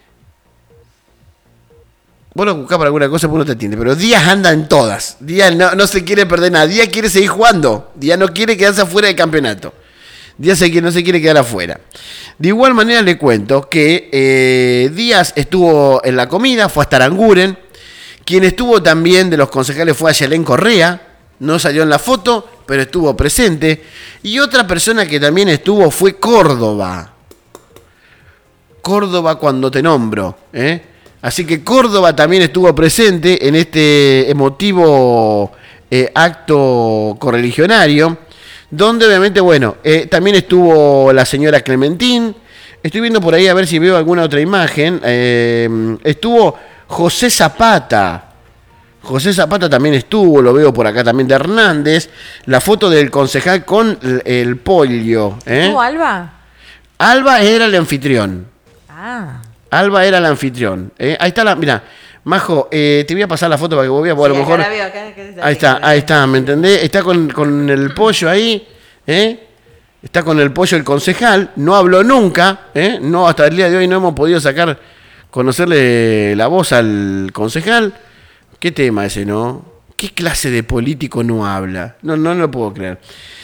Vos lo buscás para alguna cosa porque no te entiende, pero Díaz anda en todas. Díaz no se quiere perder nada. Díaz quiere seguir jugando. Díaz no quiere quedarse afuera del campeonato. Díaz no se quiere quedar afuera. De igual manera le cuento que Díaz estuvo en la comida, fue hasta Aranguren. Quien estuvo también de los concejales fue Ayelén Correa. No salió en la foto, pero estuvo presente. Y otra persona que también estuvo fue Córdoba. Córdoba cuando te nombro, ¿eh? Así que Córdoba también estuvo presente en este emotivo acto correligionario, donde obviamente, bueno, también estuvo la señora Clementín. Estoy viendo por ahí a ver si veo alguna otra imagen. Estuvo José Zapata. José Zapata también estuvo, lo veo por acá también de Hernández. La foto del concejal con el pollo. ¿Estuvo Alba? Alba era el anfitrión. Ah. Alba era el anfitrión. Ahí está la. Mirá, Majo, te voy a pasar la foto para que vos veas, porque a lo mejor. La veo, acá, Ahí está, ¿me entendés? Está con el pollo ahí, Está con el pollo el concejal, no habló nunca, No, hasta el día de hoy no hemos podido conocerle la voz al concejal. ¿Qué tema ese, no? ¿Qué clase de político no habla? No lo puedo creer.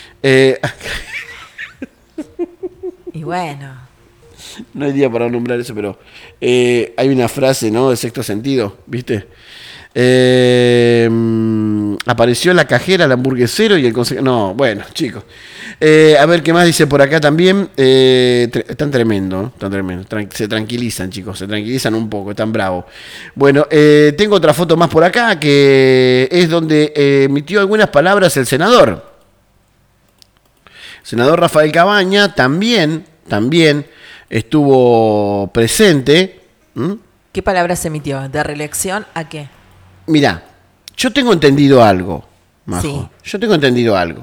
Y bueno. No hay día para nombrar eso, pero hay una frase, ¿no? De Sexto Sentido, ¿viste? Apareció la cajera, el hamburguesero y el consejero. No, bueno, chicos. A ver qué más dice por acá también. Están tremendo, ¿no? Están tremendo. Se tranquilizan, chicos, se tranquilizan un poco, están bravos. Bueno, tengo otra foto más por acá que es donde emitió algunas palabras el senador. El senador Rafael Cabaña también estuvo presente. ¿Qué palabra se emitió? ¿De reelección a qué? Mirá, yo tengo entendido algo, Majo. Sí. Yo tengo entendido algo.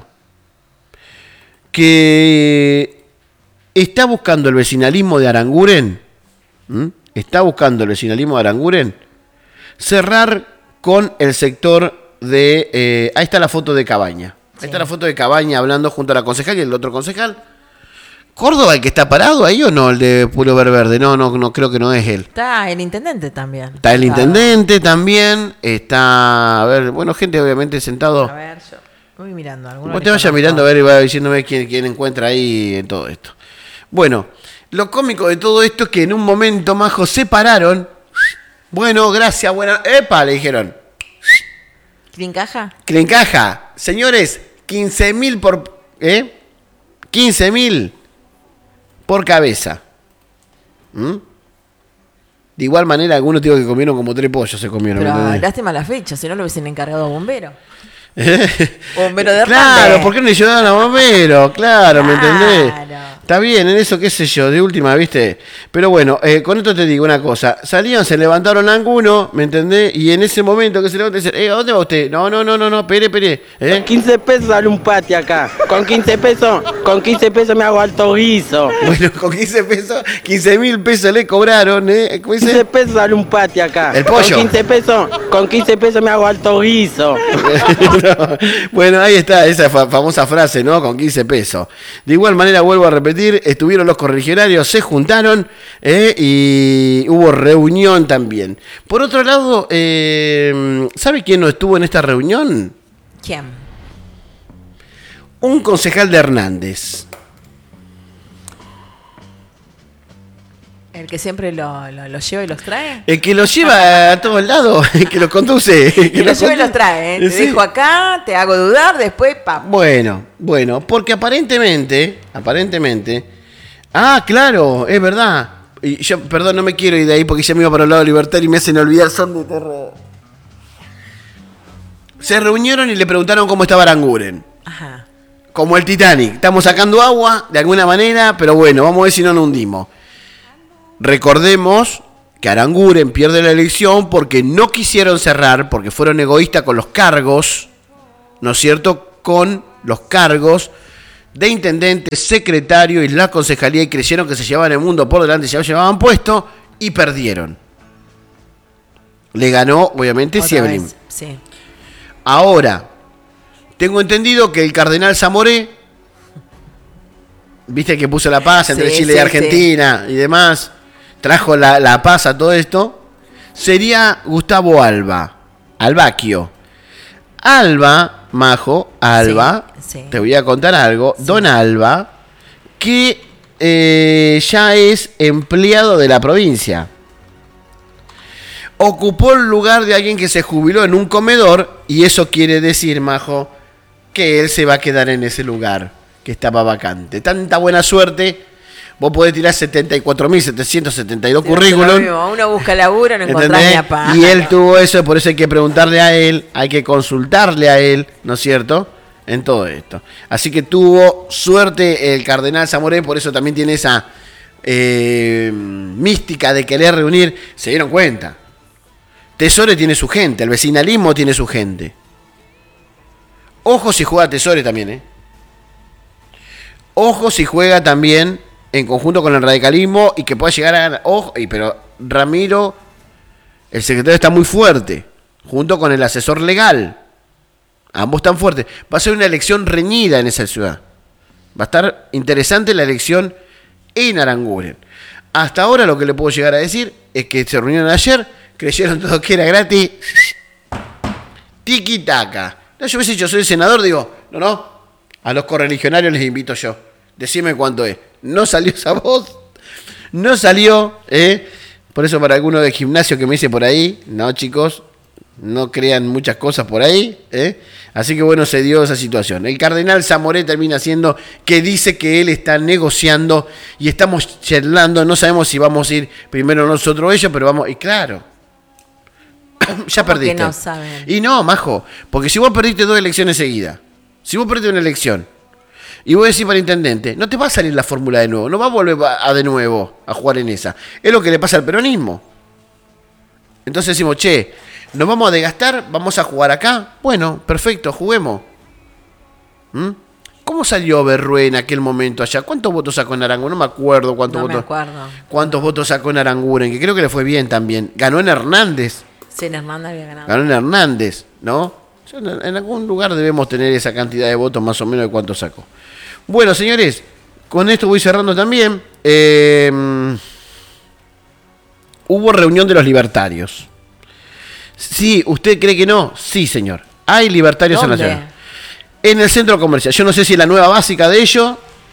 Que está buscando el vecinalismo de Aranguren. Está buscando el vecinalismo de Aranguren cerrar con el sector de. Ahí está la foto de Cabaña. Ahí está la foto de Cabaña hablando junto a la concejal y el otro concejal. ¿Córdoba el que está parado ahí o no? El de Pullover Verde. No, creo que no es él. Está el intendente también. Está el intendente también. Está, a ver, bueno, gente obviamente sentado. A ver, yo voy mirando. Vos te vayas mirando a ver y va diciéndome quién encuentra ahí en todo esto. Bueno, lo cómico de todo esto es que en un momento, Majo, se pararon. Bueno, gracias, buena. ¡Epa! Le dijeron. ¿Clincaja? Clincaja. Señores, 15.000 por. 15.000 por cabeza. De igual manera, algunos tíos que comieron como 3 pollos se comieron. Pero lástima la fecha, si no lo hubiesen encargado a bombero. Bombero de Hernández. Claro, ¿por qué no le ayudaban a bombero? Claro, ¿me entendés? Está bien, en eso, qué sé yo, de última, ¿viste? Pero bueno, con esto te digo una cosa. Salían, se levantaron algunos, ¿me entendés? Y en ese momento que se levantan, dicen, ¿a dónde va usted? No, pere. 15 pesos sale un pati acá. Con 15 pesos me hago alto guiso. Bueno, con 15 pesos, 15.000 pesos le cobraron, ¿Cómo dice? 15 pesos sale un pati acá. El pollo. Con 15 pesos me hago alto guiso. No. Bueno, ahí está esa famosa frase, ¿no? Con 15 pesos. De igual manera, vuelvo a repetir, estuvieron los correligionarios, se juntaron y hubo reunión también. Por otro lado, ¿sabe quién no estuvo en esta reunión? ¿Quién? Un concejal de Hernández. ¿El que siempre los lleva y los trae? El que los lleva a todos lados, el que los conduce. Que los lleva y los trae, ¿eh? Te dejo acá, te hago dudar, después ¡pam! Bueno, porque aparentemente. Ah, claro, es verdad. Y yo, perdón, no me quiero ir de ahí porque ya me iba para el lado libertario y me hacen olvidar Son de Terror. Se reunieron y le preguntaron cómo estaba Aranguren. Ajá. Como el Titanic. Estamos sacando agua de alguna manera, pero bueno, vamos a ver si no nos hundimos. Recordemos que Aranguren pierde la elección porque no quisieron cerrar, porque fueron egoístas con los cargos, ¿no es cierto? Con los cargos de intendente, secretario y la concejalía, y creyeron que se llevaban el mundo por delante, se llevaban puesto y perdieron. Le ganó, obviamente, Sciebrin. Sí. Ahora, tengo entendido que el cardenal Zamoré, viste que puso la paz entre Chile y Argentina y demás, trajo la paz a todo esto, sería Gustavo Albaquio. Alba, Majo, Sí. Te voy a contar algo. Sí. Don Alba, que ya es empleado de la provincia. Ocupó el lugar de alguien que se jubiló en un comedor, y eso quiere decir, Majo, que él se va a quedar en ese lugar que estaba vacante. Tanta buena suerte. Vos podés tirar 74.772 currículum. Uno busca laburo, no encontrás ni a paz. Y él tuvo eso, por eso hay que preguntarle a él, hay que consultarle a él, ¿no es cierto? En todo esto. Así que tuvo suerte el cardenal Zamoré, por eso también tiene esa mística de querer reunir. Se dieron cuenta. Tesore tiene su gente, el vecinalismo tiene su gente. Ojo si juega Tesore también, ¿eh? Ojo si juega también en conjunto con el radicalismo y que pueda llegar a ganar. Ojo, pero Ramiro, el secretario, está muy fuerte, junto con el asesor legal. Ambos están fuertes. Va a ser una elección reñida en esa ciudad. Va a estar interesante la elección en Aranguren. Hasta ahora lo que le puedo llegar a decir es que se reunieron ayer, creyeron todo que era gratis. Tiki-taka. No, yo hubiese dicho, soy el senador, digo, no, a los correligionarios les invito yo. Decime cuánto es. No salió esa voz. No salió, Por eso para alguno de gimnasio que me dice por ahí, no, chicos, no crean muchas cosas por ahí, Así que bueno, se dio esa situación. El cardenal Zamoré termina siendo que dice que él está negociando y estamos charlando, no sabemos si vamos a ir primero nosotros o ellos, pero vamos, y claro, ya perdiste. Que no saben. Y no, Majo, porque si vos perdiste 2 elecciones seguidas, si vos perdiste una elección y vos decís para intendente, no te va a salir la fórmula de nuevo, no va a volver de nuevo a jugar en esa. Es lo que le pasa al peronismo. Entonces decimos, che, nos vamos a desgastar, vamos a jugar acá. Bueno, perfecto, juguemos. ¿Cómo salió Berrué en aquel momento allá? ¿Cuántos votos sacó en Aranguren? No me acuerdo cuántos votos sacó en Aranguren, que creo que le fue bien también. Ganó en Hernández. Sí, en Hernández había ganado. Ganó en Hernández, ¿no? En algún lugar debemos tener esa cantidad de votos más o menos de cuánto sacó. Bueno, señores, con esto voy cerrando también. Hubo reunión de los libertarios. Sí, ¿usted cree que no? Sí, señor. Hay libertarios en la ciudad. En el centro comercial. Yo no sé si es la nueva básica de ellos.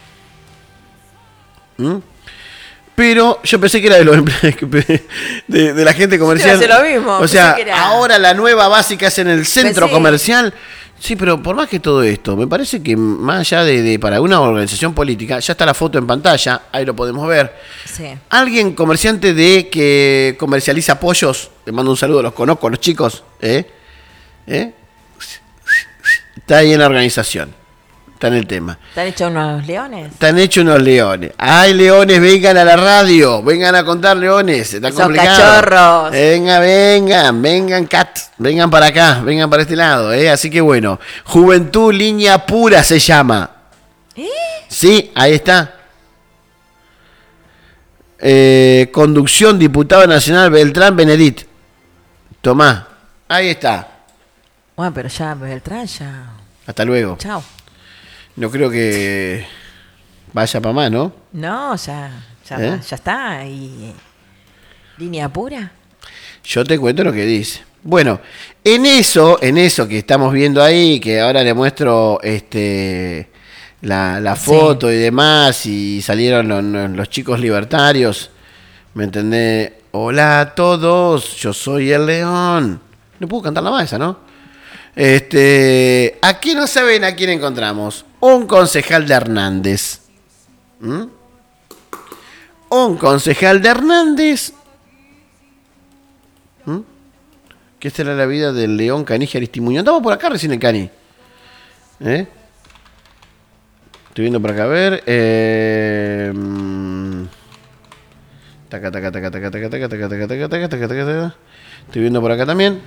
Pero yo pensé que era de los de la gente comercial. Sí, lo mismo. O sea, ahora la nueva básica es en el centro comercial. Sí, pero por más que todo esto, me parece que más allá de para una organización política, ya está la foto en pantalla, ahí lo podemos ver. Sí. Alguien comerciante que comercializa pollos, le mando un saludo, los conozco, los chicos, está ahí en la organización, está en el tema. ¿Están hechos unos leones? Están hechos unos leones. ¡Ay, leones, vengan a la radio! Vengan a contar, leones. Está complicado. Cachorros. Vengan, cat. Vengan para acá, vengan para este lado. Así que bueno, Juventud Línea Pura se llama. Sí, ahí está. Conducción, diputado nacional Beltrán Benedit. Tomá, ahí está. Bueno, pero ya, Beltrán, ya. Hasta luego. Chao. No creo que vaya para más, ¿no? No, ya está. Y línea pura. Yo te cuento lo que dice. Bueno, en eso que estamos viendo ahí, que ahora le muestro la foto y demás, y salieron los chicos libertarios, ¿me entendés? Hola a todos, yo soy el León. No puedo cantar la más esa, ¿no? Aquí no saben a quién encontramos. Un concejal de Hernández. Un concejal de Hernández. ¿Qué será la vida del León Canigia Aristimuño? Andamos por acá recién el Cani. Estoy viendo por acá, a ver. Taca, taca, taca, taca, taca, taca, taca, taca, taca, taca, taca, taca. Estoy viendo por acá también.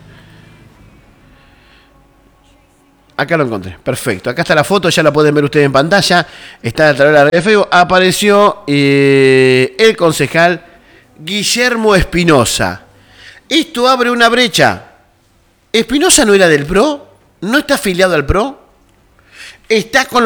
Acá lo encontré, perfecto. Acá está la foto, ya la pueden ver ustedes en pantalla. Está a través de la red de Facebook. Apareció el concejal Guillermo Espinosa. Esto abre una brecha. ¿Espinosa no era del PRO? ¿No está afiliado al PRO? Está con